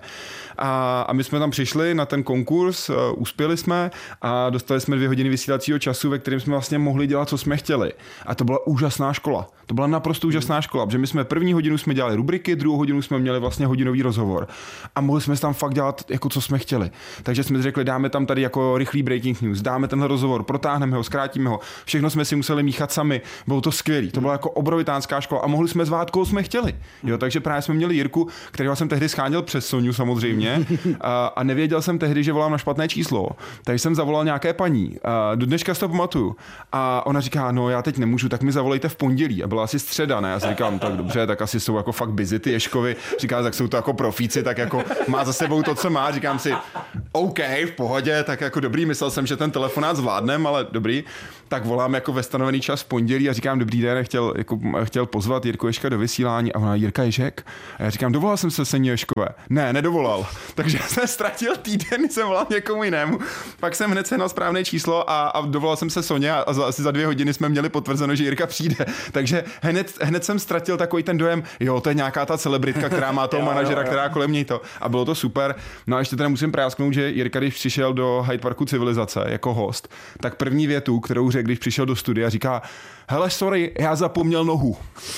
A, a my jsme tam přišli na ten konkurs, uh, uspěli jsme a dostali jsme dvě hodiny vysílacího času, ve kterém jsme vlastně mohli dělat, co jsme chtěli. A to byla úžasná škola. To byla naprosto úžasná škola, protože my jsme první hodinu jsme dělali rubriky, druhou hodinu jsme měli vlastně hodinový rozhovor. A mohli jsme tam fakt dělat jako co jsme chtěli. Takže jsme řekli, dáme tam tady jako rychlý breaking news, dáme tenhle rozhovor, protáhneme ho, zkrátíme ho. Všechno jsme si museli míchat sami. Bylo to skvělé. To byla jako obrovitánská škola a mohli jsme zvát, koho jsme chtěli. Jo, takže právě jsme měli Jirku, kterého jsem tehdy scháněl přes Soňu samozřejmě. A, a nevěděl jsem tehdy, že volám na špatné číslo. Takže jsem zavolal nějaké paní. A do dneška si to pamatuju. A ona říká, no já teď nemůžu, tak mi zavolejte v pondělí. A byla asi středa, ne? Já si říkám, tak dobře, tak asi jsou jako fakt busy ty Ježkovi. Říká, tak jsou to jako profíci, tak jako má za sebou to, co má. Říkám si, OK, v pohodě, tak jako dobrý, myslel jsem, že ten telefonát zvládnem, ale dobrý. Tak volám jako ve stanovený čas v pondělí a říkám, dobrý den, chtěl, jako, chtěl pozvat Jirku Ježka do vysílání a ona, Jirka Ježek? A já říkám, dovolal jsem se Seni Ježkové. Ne, nedovolal. Takže jsem ztratil týden, jsem volal někomu jinému. Pak jsem hned sehnal správné číslo a, a dovolal jsem se Soně a za, asi za dvě hodiny jsme měli potvrzeno, že Jirka přijde. Takže hned, hned jsem ztratil takový ten dojem, jo, to je nějaká ta celebritka, která má toho manažera, která kolem něj to. A bylo to super. No a ještě teda musím prásknout, že Jirka, když přišel do Hyde Parku Civilizace jako host, tak první větu, kterou řekl, když přišel do studia, říká, hele, sorry, já zapomněl nohu.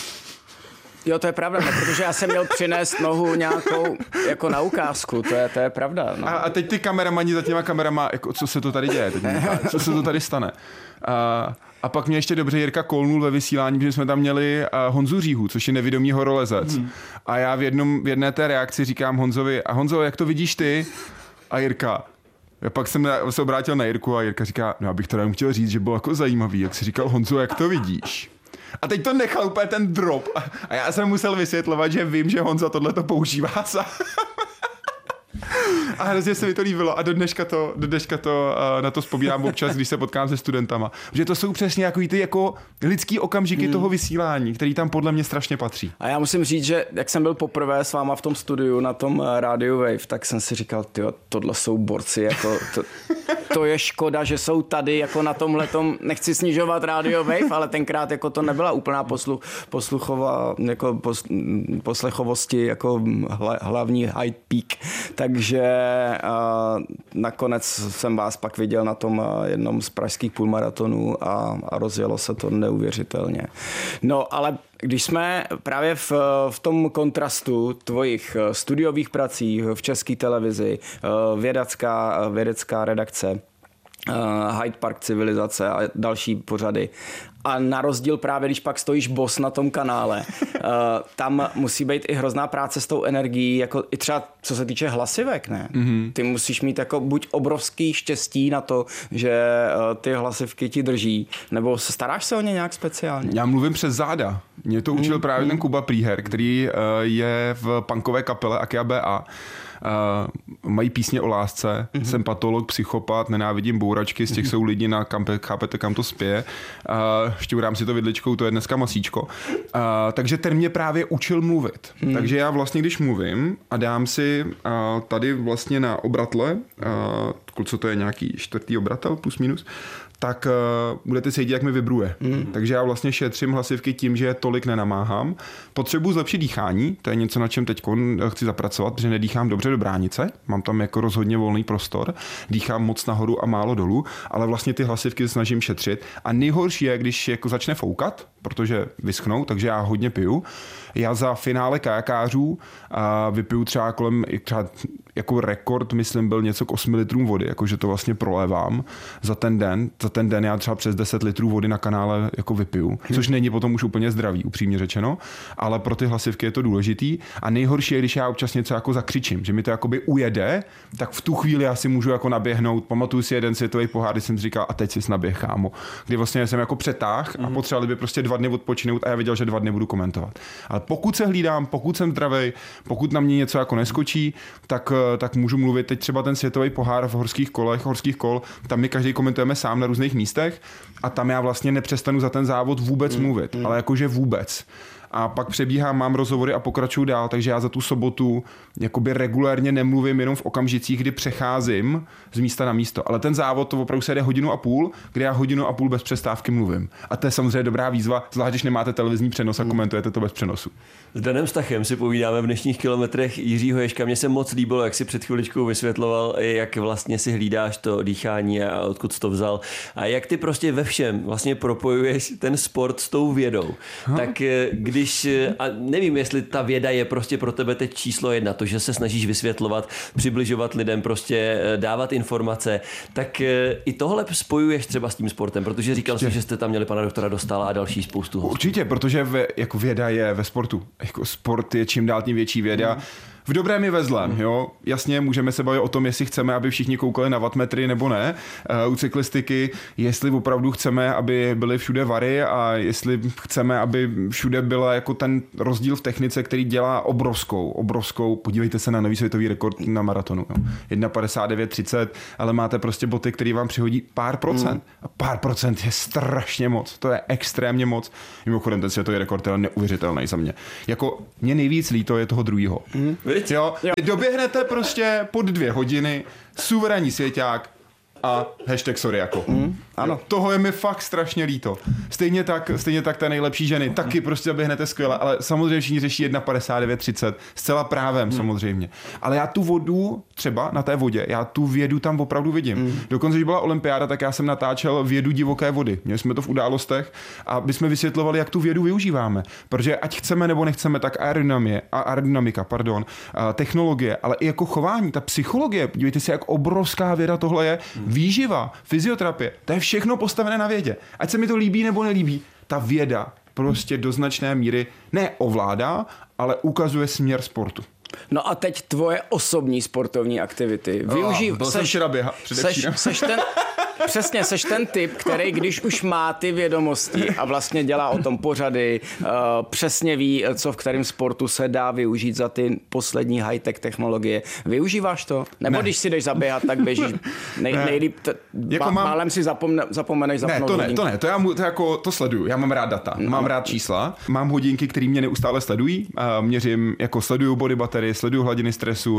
Jo, to je pravda, no, protože já jsem měl přinést nohu nějakou jako na ukázku, to je, to je pravda. No. A, a teď ty kameramani za těma kamerama, jako, co se to tady děje, teď co se to tady stane. A, a pak mě ještě dobře Jirka kolnul ve vysílání, protože jsme tam měli Honzu Říhu, což je nevědomý horolezec. Hmm. A já v, jednom, v jedné té reakci říkám Honzovi, a Honzo, jak to vidíš ty? A Jirka, já pak jsem se obrátil na Jirku a Jirka říká, no abych to jenom chtěl říct, že bylo jako zajímavý, jak si říkal, Honzo, jak to vidíš? A teď to nechal úplně ten drop. A já jsem musel vysvětlovat, že vím, že Honza tohle to používá. A hrozně se mi to líbilo a do dneška to, do dneška to na to vzpomínám občas, když se potkám se studentama. Že to jsou přesně jako ty jako lidský okamžiky hmm. toho vysílání, který tam podle mě strašně patří. A já musím říct, že jak jsem byl poprvé s váma v tom studiu na tom rádiu Wave, tak jsem si říkal, tyjo, tohle jsou borci, jako to, to je škoda, že jsou tady jako na tomhletom, nechci snižovat rádio Wave, ale tenkrát jako to nebyla úplná poslu, posluchová, jako pos, poslechovosti, jako hla, hlavní high peak. Takže uh, nakonec jsem vás pak viděl na tom uh, jednom z pražských půlmaratonů a, a rozjelo se to neuvěřitelně. No, ale když jsme právě v, v tom kontrastu tvojich studiových prací v České televizi, uh, vědecká, vědecká redakce, Uh, Hyde Park Civilizace a další pořady. A na rozdíl právě, když pak stojíš boss na tom kanále, uh, tam musí být i hrozná práce s tou energií, jako i třeba co se týče hlasivek, ne? Mm-hmm. Ty musíš mít jako buď obrovský štěstí na to, že uh, ty hlasivky ti drží, nebo staráš se o ně nějak speciálně? Já mluvím přes záda. Mě to učil mm-hmm. právě ten Kuba Prýher, který uh, je v punkové kapele Akia B A. Uh, mají písně o lásce, mm-hmm. jsem patolog, psychopat, nenávidím bouračky, z těch mm-hmm. jsou lidi na kam, chápete, kam to spěje. Uh, šťourám si to vidličkou, to je dneska masíčko. Uh, takže ten mě právě učil mluvit. Mm. Takže já vlastně, když mluvím a dám si uh, tady vlastně na obratle, uh, co to je, nějaký čtvrtý obratel, plus minus, tak uh, budete cítit, jak mi vibruje. Mm. Takže já vlastně šetřím hlasivky tím, že tolik nenamáhám. Potřebuji zlepšit dýchání, to je něco, na čem teď chci zapracovat, protože nedýchám dobře do bránice, mám tam jako rozhodně volný prostor, dýchám moc nahoru a málo dolů, ale vlastně ty hlasivky se snažím šetřit. A nejhorší je, když jako začne foukat, protože vyschnou, takže já hodně piju. Já za finále kajakářů uh, vypiju třeba kolem třeba jako rekord, myslím, byl něco k osmi litrům vody, jakože to vlastně prolévám za ten den. Za ten den já třeba přes deset litrů vody na kanále jako vypiju, což není potom už úplně zdravý, upřímně řečeno, ale pro ty hlasivky je to důležitý. A nejhorší je, když já občas něco jako zakřičím, že mi to jakoby ujede, tak v tu chvíli já si můžu jako naběhnout. Pamatuju si jeden světový pohár, kdy jsem říkal, a teď si naběh, kámo. Kdy vlastně jsem jako přetáh a potřebovali by prostě dva dny odpočinout a já věděl, že dva dny budu komentovat. Ale pokud se hlídám, pokud jsem zdravý, pokud na mě něco jako neskočí, tak, tak můžu mluvit. Teď třeba ten světový pohár v horských kolech, horských kol, tam my každý komentujeme sám na různých místech a tam já vlastně nepřestanu za ten závod vůbec mluvit, ale jakože vůbec. A pak přebíhám, mám rozhovory a pokračuju dál, takže já za tu sobotu jakoby regulérně nemluvím jenom v okamžicích, kdy přecházím z místa na místo. Ale ten závod to opravdu se jde hodinu a půl, kde já hodinu a půl bez přestávky mluvím. A to je samozřejmě dobrá výzva, zvlášť když nemáte televizní přenos a komentujete to bez přenosu. S Danem Stachem si povídáme v dnešních kilometrech Jiřího Ježka. Mně se moc líbilo, jak si před chviličkou vysvětloval, jak vlastně si hlídáš to dýchání a odkud jsi to vzal. A jak ty prostě ve všem vlastně propojuješ ten sport s tou vědou. Ha? Tak když, a nevím, jestli ta věda je prostě pro tebe teď číslo jedna, to, že se snažíš vysvětlovat, přibližovat lidem, prostě dávat informace, tak i tohle spojuješ třeba s tím sportem, protože říkal jsi, že jste tam měli pana doktora Dostála a další spoustu hostů. Určitě, protože ve, jako věda je ve sportu. Jako sport je čím dál tím větší věda. Mm. V dobrém i ve zlém, jo. Jasně, můžeme se bavit o tom, jestli chceme, aby všichni koukali na wattmetry nebo ne. Uh, u cyklistiky, jestli opravdu chceme, aby byly všude vary a jestli chceme, aby všude byla jako ten rozdíl v technice, který dělá obrovskou, obrovskou, podívejte se na nový světový rekord na maratonu. Jo. jedna padesát devět třicet, ale máte prostě boty, které vám přihodí pár procent. A pár procent je strašně moc. To je extrémně moc. Mimochodem, ten světový rekord je neuvěřitelný za mě. Jako mě nejvíc líto je toho druhýho. Mm. Jo, jo. Doběhnete prostě pod dvě hodiny, suverénní svěťák a hashtag sorry jako. Mm, ano. Toho je mi fakt strašně líto. Stejně tak, stejně tak ta nejlepší ženy, taky prostě doběhnete skvěle, ale samozřejmě všichni řeší jedna padesát devět třicet, zcela právem mm. samozřejmě. Ale já tu vodu, třeba na té vodě, já tu vědu tam opravdu vidím. Mm. Dokonce, když byla olympiáda, tak já jsem natáčel vědu divoké vody. Měli jsme to v Událostech a my jsme vysvětlovali, jak tu vědu využíváme. Protože ať chceme nebo nechceme, tak aerodynamie, aerodynamika, pardon, technologie, ale i jako chování, ta psychologie, podívejte si, jak obrovská věda tohle je. Mm. Výživa, fyzioterapie, to je všechno postavené na vědě. Ať se mi to líbí nebo nelíbí, ta věda prostě do značné míry neovládá, ale ukazuje směr sportu. No a teď tvoje osobní sportovní aktivity. Využij, oh, byl seš, jsem včera běhat, seš, seš ten, přesně, seš ten typ, který když už má ty vědomosti a vlastně dělá o tom pořady, uh, přesně ví, co v kterém sportu se dá využít za ty poslední high-tech technologie. Využíváš to? Nebo ne. Když si jdeš zaběhat, tak běžíš nej, ne. nejlíp, t- jako ba, mám... málem si zapomne, zapomeneš zapnout Ne, to hodinku. ne, to ne, to já mu, to jako, to sleduju, já mám rád data, no. Mám rád čísla, mám hodinky, které mě neustále sledují, uh, měřím, jako sleduju body battery, sleduju hladiny stresu, uh,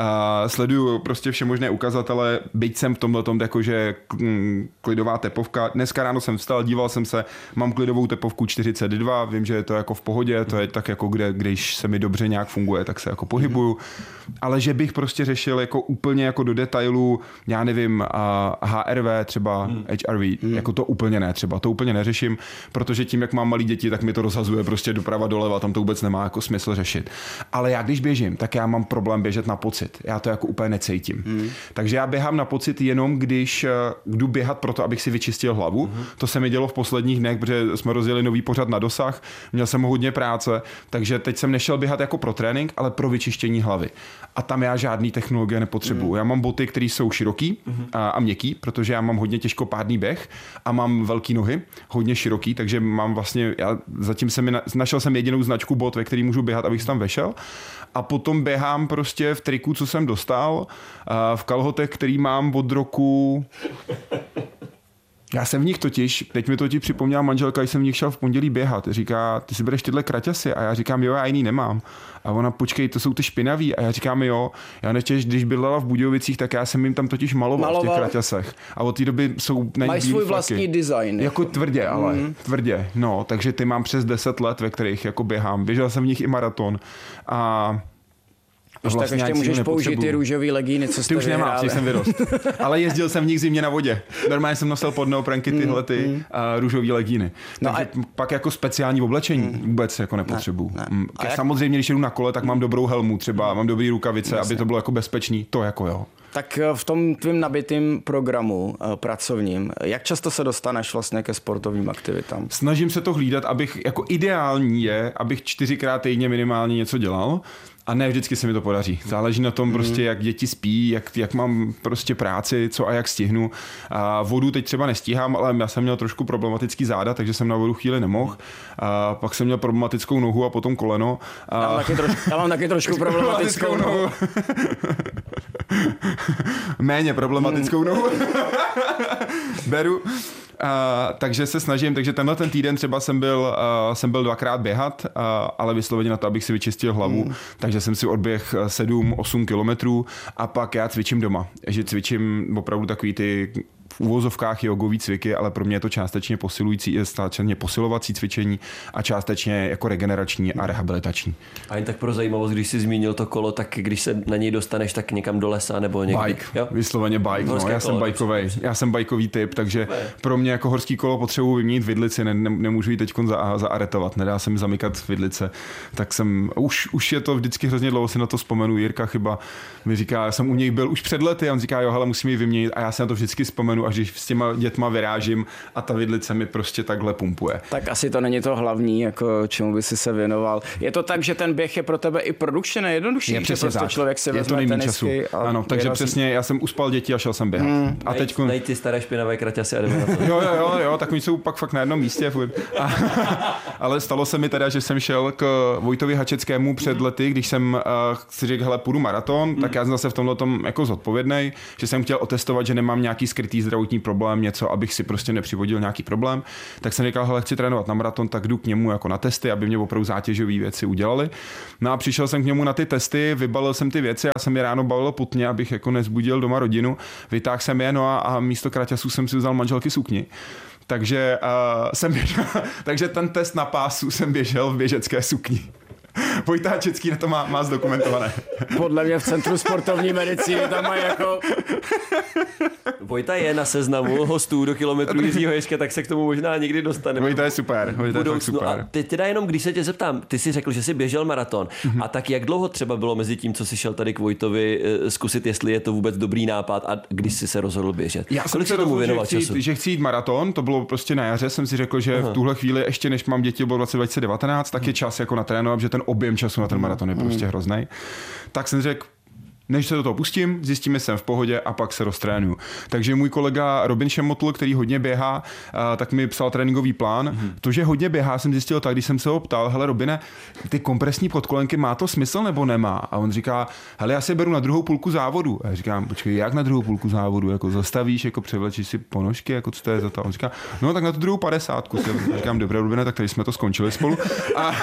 sleduju prostě všemožné ukazatele, byť jsem v tomhletom jakože mm, klidová tepovka. Dneska ráno jsem vstal, díval jsem se, mám klidovou tepovku čtyřicet dva, vím, že je to jako v pohodě, to je tak jako kde, když se mi dobře nějak funguje, tak se jako pohybuju, ale že bych prostě řešil jako úplně jako do detailu, já nevím, uh, H R V třeba, hmm. H R V, hmm. jako to úplně ne třeba, to úplně neřeším, protože tím, jak mám malý děti, tak mi to rozhazuje prostě doprava doleva, tam to vůbec nemá jako smysl řešit. Ale já když běžím, tak já mám problém běžet na pocit. Já to jako úplně necítím. Hmm. Takže já běhám na pocit jenom, když jdu běhat proto, abych si vyčistil hlavu. Hmm. To se mi dělo v posledních dnech, protože jsme rozjeli nový pořad na dosah, měl jsem hodně práce, takže teď jsem nešel běhat jako pro trénink, ale pro vyčištění hlavy. A tam já žádný technologie nepotřebuju. Hmm. Já mám boty, které jsou široký hmm. a, a měkký, protože já mám hodně těžkopádný běh a mám velký nohy, hodně široký, takže mám vlastně, já zatím jsem mi našel jsem jedinou značku bot, ve který můžu běhat, abych tam vešel. A potom běhám prostě v triku, co jsem dostal, v kalhotech, který mám od roku... Já jsem v nich totiž, teď mi to ti připomněla manželka, když jsem v nich šel v pondělí běhat. Říká, ty si bereš tyhle kraťasy? A já říkám, jo, já jiný nemám. A ona, počkej, to jsou ty špinavý. A já říkám, jo, já nechtěž, když bydlela v Budějovicích, tak já jsem jim tam totiž maloval, maloval. v těch kraťasech. A od té doby jsou mají svůj flaky. Vlastní design. Jako tvrdě, ale mm. tvrdě. No, takže ty mám přes deset let, ve kterých jako běhám. Běžel jsem v nich i maraton. A Když vlastně tak ještě můžeš použít ty růžový legíny, co jste Ty už nemám, si jsem vyrost. Ale jezdil jsem v nich zimně na vodě. Normálně jsem nosil pod neoprenky tyhle ty mm, mm. růžový legíny. No takže a... pak jako speciální oblečení mm. vůbec jako nepotřebuju. Ne, ne. Jak... Samozřejmě, když jedu na kole, tak mám dobrou helmu třeba, mám dobrý rukavice, Jasně. aby to bylo jako bezpečný, to jako jo. Tak v tom tvým nabitým programu pracovním, jak často se dostaneš vlastně ke sportovním aktivitám? Snažím se to hlídat, abych, jako ideální je, abych čtyřikrát týdně minimálně něco dělal. A ne vždycky se mi to podaří. Záleží na tom prostě, jak děti spí, jak, jak mám prostě práci, co a jak stihnu. A vodu teď třeba nestíhám, ale já jsem měl trošku problematický záda, takže jsem na vodu chvíli nemohl. A pak jsem měl problematickou nohu a potom koleno. A... Já, mám taky troš, já mám taky trošku problematickou nohu. Méně problematickou nohu. Beru. Uh, takže se snažím, takže tenhle ten týden třeba jsem byl, uh, jsem byl dvakrát běhat, uh, ale vysloveně na to, abych si vyčistil hlavu, mm. takže jsem si odběh sedm osm kilometrů a pak já cvičím doma, že cvičím opravdu takový ty v uvozovkách jogový cviky, ale pro mě je to částečně posilující, částečně posilovací cvičení a částečně jako regenerační a rehabilitační. A jen tak pro zajímavost, když jsi zmínil to kolo, tak když se na něj dostaneš, tak někam do lesa nebo někde. Bike, jo? Vysloveně bike, no, já jsem bajkovej, já jsem bajkový typ, takže pro mě jako horský kolo potřebuji vyměnit vidlici, ne, ne, nemůžu ji teď za, zaaretovat, nedá se mi zamykat vidlice, tak jsem, už, už je to vždycky hrozně dlouho, si na to vzpomenu, Jirka chyba mi říká, já jsem u něj byl už před lety a on říká, jo, hele, musím ji vyměnit a já se na to vždycky vzpomenu, až když s těma dětma vyrážím a ta vidlice mi prostě takhle pumpuje. Tak asi to není to hlavní, jako čemu by si se věnoval. Je to tak, že ten běh je pro tebe i produkčně nejjednodušší, je že prostě tak. člověk si vezme tenisky a ano, takže vyrazí. Přesně, já jsem uspal děti a šel jsem běhat. Hmm. A teď najít ty staré špinavé kraťasy a jdeme na to. Jo, jo, jo, jo, tak oni jsou pak fakt na jednom místě. A, ale stalo se mi teda, že jsem šel k Vojtovi Hačeckému před lety, když jsem uh, si řekl, hele, půjdu maraton, hmm. tak já jsem zase v tomhle tom jako zodpovědnej, že jsem chtěl otestovat, že nemám nějaký skrytý zdravotní problém, něco, abych si prostě nepřivodil nějaký problém, tak jsem říkal, hele, chci trénovat na maraton, tak jdu k němu jako na testy, aby mě opravdu zátěžové věci udělali. No a přišel jsem k němu na ty testy, vybalil jsem ty věci, já jsem je ráno balil putně, abych jako nezbudil doma rodinu, vytáhl jsem je, no a, a místo kraťasů jsem si vzal manželky sukni. Takže uh, jsem běžel, takže ten test na pásu jsem běžel v běžecké sukni. Vojta Hačecký na to má, má zdokumentované. Podle mě v Centru sportovní medicíny tam mají jako... Vojta je na seznamu hostů do kilometru Jiřího Ježka, tak se k tomu možná někdy dostaneme. Vojta je super, Vojta je super. A teď teda jenom, když se tě zeptám, ty jsi řekl, že jsi běžel maraton. Mm-hmm. A tak jak dlouho třeba bylo mezi tím, co jsi šel tady k Vojtovi zkusit, jestli je to vůbec dobrý nápad a když jsi se rozhodl běžet? Já jsem se tomu věnoval že, chci, že chci jít maraton, to bylo prostě na jaře, jsem si řekl, že Aha. v tuhle chvíli ještě než mám děti, bylo v roce dva tisíce devatenáct, tak je čas jako natrénovat, že ten objem času na ten maraton je prostě hrozný. Tak jsem řekl, než se do toho pustím, zjistíme, jsem v pohodě a pak se roztrénuju. Takže můj kolega Robin Šemotl, který hodně běhá, tak mi psal tréninkový plán. Mm-hmm. To, že hodně běhá, jsem zjistil tak, když jsem se ho ptal, hele Robine, ty kompresní podkolenky, má to smysl nebo nemá? A on říká, hele, já si beru na druhou půlku závodu. A já říkám, počkej, jak na druhou půlku závodu? Jako zastavíš, jako převlečíš si ponožky, jako co to je za to? A on říká, no tak na tu druhou padesátku. Já říkám, dobré Robine, tak tady jsme to skončili spolu. A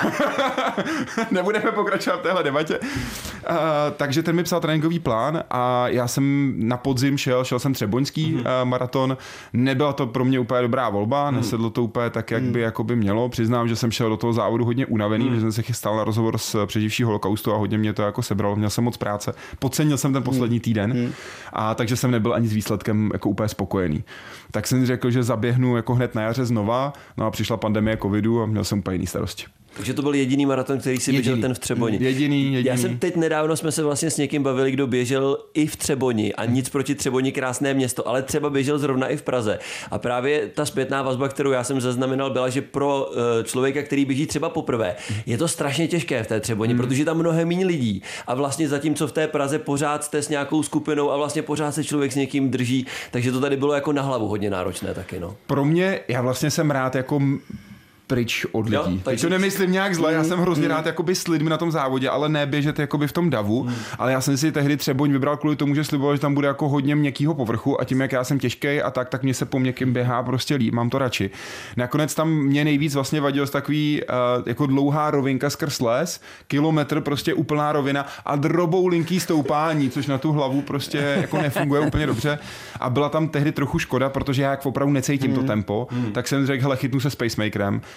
nebudeme pokračovat v téhle debatě. A, takže ten mi psal tréninkový plán a já jsem na podzim šel, šel jsem třeboňský mm-hmm. maraton. Nebyla to pro mě úplně dobrá volba, mm-hmm. nesedlo to úplně tak, jak by, jako by mělo. Přiznám, že jsem šel do toho závodu hodně unavený, mm-hmm. že jsem se chystal na rozhovor s přeživší holokaustu a hodně mě to jako sebralo. Měl jsem moc práce. Podcenil jsem ten poslední týden mm-hmm. a takže jsem nebyl ani s výsledkem jako úplně spokojený. Tak jsem řekl, že zaběhnu jako hned na jaře znova, no a přišla pandemie covidu a měl jsem úplně jiný starosti. Takže to byl jediný maraton, který si běžel ten v Třeboni. Jediný, jediný. Já jsem teď nedávno jsme se vlastně s někým bavili, kdo běžel i v Třeboni a nic proti Třeboni, krásné město, ale třeba běžel zrovna i v Praze. A právě ta zpětná vazba, kterou já jsem zaznamenal, byla, že pro člověka, který běží třeba poprvé, je to strašně těžké v té Třeboni, hmm. protože tam mnohem méně lidí. A vlastně zatímco v té Praze pořád jste s nějakou skupinou a vlastně pořád se člověk s někým drží, takže to tady bylo jako na hlavu hodně náročné taky, no. Pro mě, já vlastně jsem rád jako pryč od lidí. Jo, takže... To nemyslím nějak zle, já jsem hrozně mm. rád jakoby s lidmi na tom závodě, ale ne běžet jakoby v tom davu, mm. ale já jsem si tehdy Třeboň vybral kvůli tomu, že sliboval, že tam bude jako hodně měkkýho povrchu a tím, jak já jsem těžký a tak, tak mě se po měkkým běhá prostě líp, mám to radši. Nakonec tam mě nejvíc vlastně vadilo z takový uh, jako dlouhá rovinka skrz les, kilometr prostě úplná rovina a droboulinký stoupání, což na tu hlavu prostě jako nefunguje úplně dobře a byla tam tehdy trochu škoda, protože já jak opravdu necítím mm. to tempo, mm. tak jsem řekl, hele, chytnu se s pacemakerem.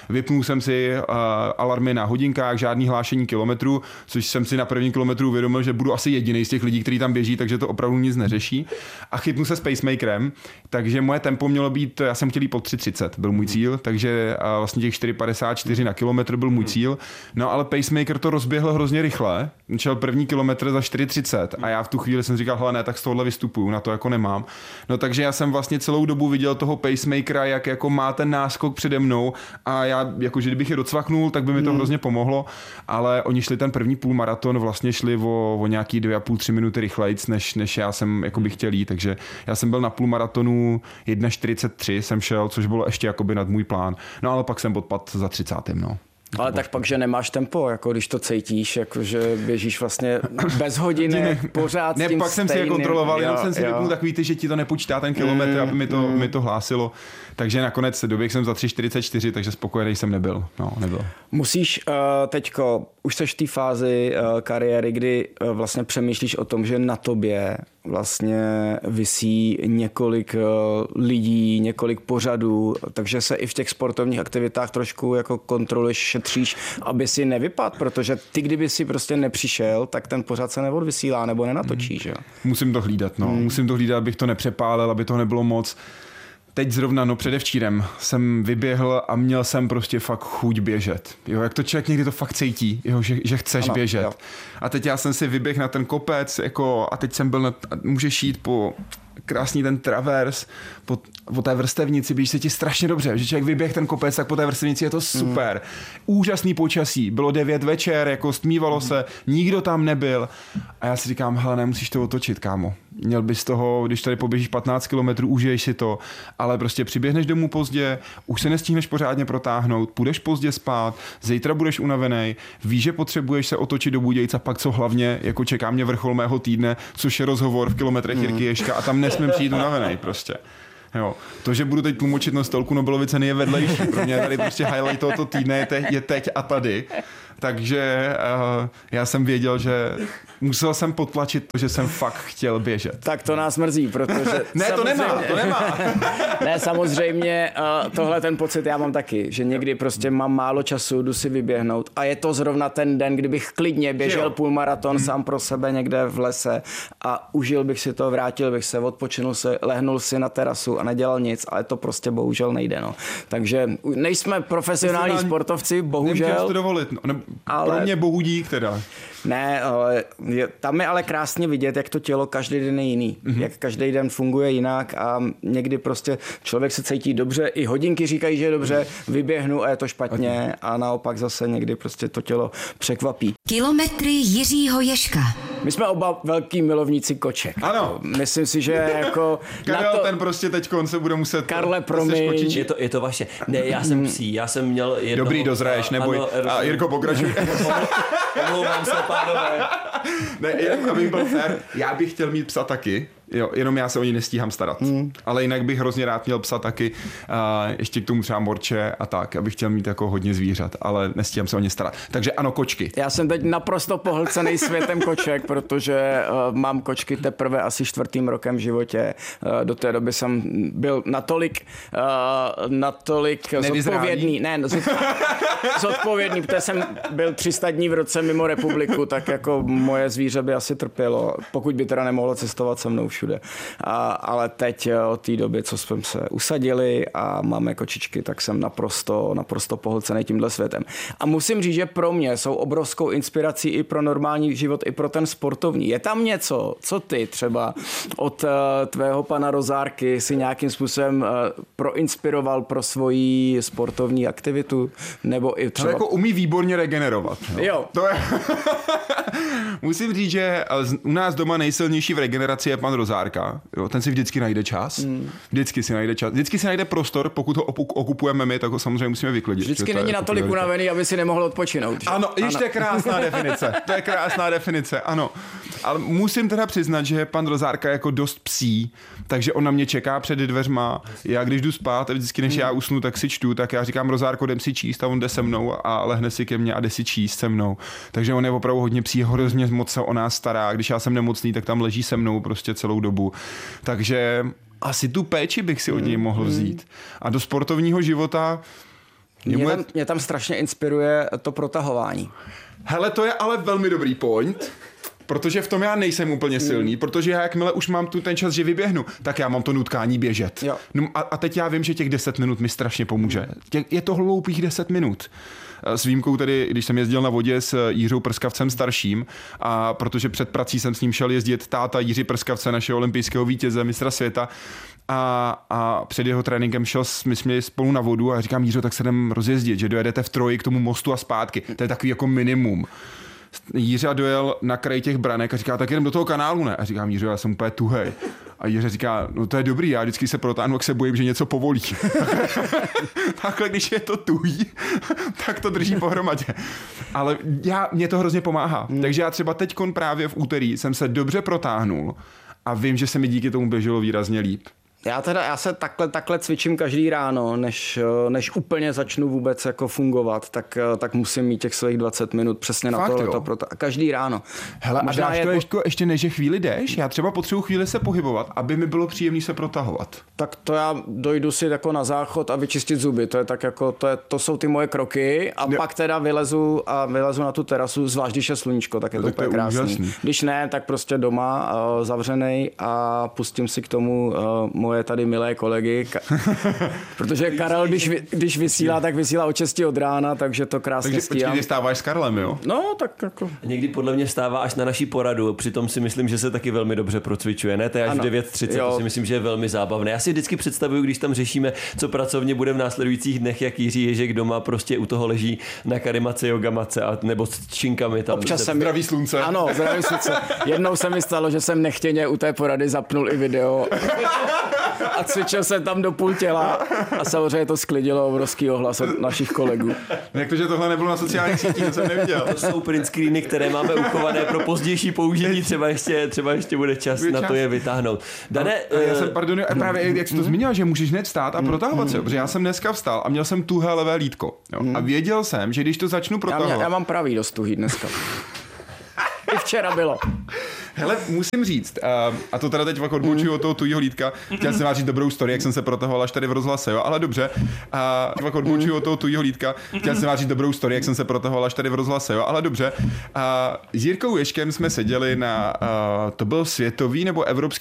Vypnul jsem si uh, alarmy na hodinkách, žádný hlášení kilometrů, což jsem si na první kilometru uvědomil, že budu asi jediný z těch lidí, kteří tam běží, takže to opravdu nic neřeší. A chytnu se s pacemakerem, takže moje tempo mělo být, já jsem chtěl jít po tři třicet, byl můj cíl, takže uh, vlastně těch čtyři padesát čtyři na kilometr byl můj cíl. No ale pacemaker to rozběhl hrozně rychle, šel první kilometr za čtyři třicet a já v tu chvíli jsem říkal, hele ne, tak z tohohle vystupuju, na to jako nemám. No takže já jsem vlastně celou dobu viděl toho pacemakera, jak jako má ten náskok přede mnou a já, jakože kdybych je docvaknul, tak by mi to hmm. hrozně pomohlo, ale oni šli ten první půlmaraton, vlastně šli o, o nějaký dvě a půl, tři minuty rychlejc, než, než já jsem jako bych chtěl jít, takže já jsem byl na půlmaratonu jedna čtyřicet tři jsem šel, což bylo ještě jakoby nad můj plán, no ale pak jsem odpadl za třicátým no. Ale tak pak, že nemáš tempo, jako když to cítíš, jako že běžíš vlastně bez hodiny, pořád ne, s tím pak jsem si je kontroloval, jenom jsem si vypnul takový ty, že ti to nepočítá ten kilometr, mm, aby mi to, mm. mi to hlásilo. Takže nakonec doběh jsem za tři čtyřicet čtyři, takže spokojený jsem nebyl. No, nebyl. Musíš uh, teďko, už seš v té fázi uh, kariéry, kdy uh, vlastně přemýšlíš o tom, že na tobě vlastně visí několik uh, lidí, několik pořadů, takže se i v těch sportovních aktivitách trošku jako kontroluješ, šetříš, aby si nevypadl, protože ty, kdyby si prostě nepřišel, tak ten pořad se neodvysílá nebo nenatočíš. Mm. Musím to hlídat, no. Mm. Musím to hlídat, abych to nepřepálil, aby to nebylo moc. Teď zrovna, no předevčírem jsem vyběhl a měl jsem prostě fakt chuť běžet. Jo, jak to člověk někdy to fakt cítí, jo, že, že chceš ano, běžet. Jo. A teď já jsem si vyběhl na ten kopec, jako, a teď jsem byl, na, můžeš jít po krásný ten travers, po, po té vrstevnici, běží se ti strašně dobře, že člověk vyběh ten kopec, tak po té vrstevnici je to super. Mm. Úžasný počasí, bylo devět večer, jako stmívalo mm. se, nikdo tam nebyl. A já si říkám, hele, nemusíš to otočit, kámo. Měl bys toho, když tady poběžíš patnáct kilometrů, užiješ si to, ale prostě přiběhneš domů pozdě, už se nestihneš pořádně protáhnout, půjdeš pozdě spát, zítra budeš unavený, víš, že potřebuješ se otočit do Budějc a pak co hlavně, jako čeká mě vrchol mého týdne, což je rozhovor v kilometrech mm. Jirky Ježka a tam nesmím přijít unavený prostě. Jo. To, že budu teď tlumočit Nostolku Nobelovy ceny je vedlejší. Pro mě tady prostě highlight tohoto týdne je, te, je teď a tady. Takže uh, já jsem věděl, že musel jsem potlačit to, že jsem fakt chtěl běžet. Tak to nás mrzí, protože... ne, to nemá, to nemá. Ne, samozřejmě uh, tohle ten pocit já mám taky, že někdy prostě mám málo času, jdu si vyběhnout a je to zrovna ten den, kdybych klidně běžel půlmaraton hmm. sám pro sebe někde v lese a užil bych si to, vrátil bych se, odpočinul se, lehnul si na terasu a nedělal nic, ale to prostě bohužel nejde. No. Takže nejsme profesionální sportovci, bohužel. Nemůžeme to dovolit. No, ne, ale... Pro mě bohu dík teda. Ne, ale je, tam je ale krásně vidět, jak to tělo každý den je jiný. Mm-hmm. Jak každý den funguje jinak a někdy prostě člověk se cítí dobře, i hodinky říkají, že je dobře, vyběhnu a je to špatně a naopak zase někdy prostě to tělo překvapí. Kilometry Jiřího Ježka. My jsme oba velký milovníci koček. Ano. Myslím si, že jako... Karel, to... ten prostě teďkon se bude muset... Karle, promiň. Je to, je to vaše. Ne, já jsem psí, já jsem měl jednoho... Dobrý, dozraješ, neboj. Ano, a Jirko, pokračuj. Omlouvám se, pánové. Ne, jenom abych byl fér, já bych chtěl mít psa taky, jo, jenom já se o ní nestíhám starat. Mm. Ale jinak bych hrozně rád měl psa taky, a ještě k tomu třeba morče a tak, abych chtěl mít jako hodně zvířat, ale nestíhám se o ně starat. Takže ano, kočky. Já jsem teď naprosto pohlcený světem koček, protože uh, mám kočky teprve asi čtvrtým rokem v životě. Uh, do té doby jsem byl natolik, uh, natolik zodpovědný, ne, zodpovědný, protože jsem byl tři sta dní v roce mimo republiku, tak jako moje zvíře by asi trpělo, pokud by teda nemohlo cestovat se mnou všude. A, ale teď od té doby, co jsme se usadili a máme kočičky, tak jsem naprosto, naprosto pohlcený tímhle světem. A musím říct, že pro mě jsou obrovskou inspirací i pro normální život, i pro ten sportovní. Je tam něco, co ty třeba od uh, tvého pana Rozárky si nějakým způsobem uh, proinspiroval pro svoji sportovní aktivitu? Nebo i třeba... To jako umí výborně regenerovat. Jo. jo. To je... Musím říct, že u nás doma nejsilnější v regeneraci je pan Rozárka. Jo, ten si vždycky najde čas. Mm. Vždycky si najde čas. Vždycky si najde prostor, pokud ho okupujeme my, tak ho samozřejmě musíme vyklidit. Vždycky není natolik unavený, aby si nemohl odpočinout. Že? Ano, ještě krásná definice. To je krásná definice, ano. Ale musím teda přiznat, že pan Rozárka je jako dost psí, takže on na mě čeká před dveřma. Já když jdu spát a vždycky než já usnu, tak si čtu, tak já říkám Rozárko, jdem si číst a on jde se mnou a lehne si ke mně a jde si číst se mnou. Takže on je opravdu hodně psí, hrozně moc se o nás stará. Když já jsem nemocný, tak tam leží se mnou prostě celou dobu. Takže asi tu péči bych si od něj mohl vzít. A do sportovního života Mě tam, mě tam strašně inspiruje to protahování. Hele, to je ale velmi dobrý point. Protože v tom já nejsem úplně silný, mm. protože já jakmile už mám tu ten čas, že vyběhnu, tak já mám to nutkání běžet. No a, a teď já vím, že těch deset minut mi strašně pomůže. Tě, je to hloupých deset minut. S výjimkou tedy, když jsem jezdil na vodě s Jiřou Prskavcem starším, a protože před prací jsem s ním šel jezdit táta Jiří Prskavce, našeho olympijského vítěze, mistra světa, a, a před jeho tréninkem šel, my jsme spolu na vodu a říkám, Jiřo, tak se jdem rozjezdit, že dojedete v troji k tomu mostu a zpátky. To je takový jako minimum. Jiřa dojel na kraj těch branek a říká, tak jdem do toho kanálu, ne? A říkám, Jiřo, já jsem úplně tuhej. A Jiřa říká, no to je dobrý, já vždycky se protáhnu, jak se bojím, že něco povolí. Takhle, když je to tuhý, tak to drží pohromadě. Ale já, mě to hrozně pomáhá. Hmm. Takže já třeba teďkon právě v úterý jsem se dobře protáhnul a vím, že se mi díky tomu běželo výrazně líp. Já teda, já se takhle, takhle cvičím každý ráno, než, než úplně začnu vůbec jako fungovat, tak, tak musím mít těch svých dvacet minut přesně na tohleto. Proto, každý ráno. Hele, a dáš to ještě, ještě než je chvíli jdeš? Já třeba potřebuji chvíli se pohybovat, aby mi bylo příjemný se protahovat. Tak to já dojdu si jako na záchod a vyčistit zuby, to je tak jako, to, je, to jsou ty moje kroky a ne. Pak teda vylezu a vylezu na tu terasu, zvlášť když je sluníčko, tak je to, to úplně krásný. Úžasný. Když ne, tak prostě doma uh, zavřenej a pustím si k tomu uh, moje moje tady milé kolegy, ka- protože Karel, když, když vysílá, tak vysílá od šesti od rána, takže to krásně takže stíhám. Takže počkej, stáváš s Karlem, jo? No, tak jako... Někdy podle mě vstává až na naší poradu, přitom si myslím, že se taky velmi dobře procvičuje, ne? To je až v devět třicet, to si myslím, že je velmi zábavné. Já si vždycky představuju, když tam řešíme, co pracovně bude v následujících dnech, jak Jiří Ježek doma prostě u toho leží na karimace, jogamace a nebo s činkami tam. Občas jsem... Zdraví slunce. Ano, zdraví slunce. Jednou se mi stalo, že jsem nechtěně u té porady zapnul i video a cvičil jsem tam do půl těla a samozřejmě to sklidilo obrovský ohlas od našich kolegů. Jak to, že tohle nebylo na sociálních sítích, to jsem neviděl. To jsou print screeny, které máme uchované pro pozdější použití, třeba ještě, třeba ještě bude čas bude na čas. To je vytáhnout. Dane, no, já jsem, pardon, právě jak jsi to zmínil, že můžeš hned vstát a protahovat se, protože já jsem dneska vstal a měl jsem tuhé levé lítko. Jo? A věděl jsem, že když to začnu protahovat... Já, mě, já mám pravý dost tuhý dneska. I včera bylo. Hele, musím říct, uh, a to teda teď fakt odbočuju od toho tujího lítka, chtěl jsem vám říct dobrou story, jak jsem se protahoval až tady v rozhlase, jo, ale dobře, uh, fakt odbočuju od toho tujího lítka, chtěl jsem vám říct dobrou story, jak jsem se protahoval až tady v rozhlase, jo, ale dobře. Uh, s Jirkou Ježkem jsme seděli na, uh, to byl světový nebo evropský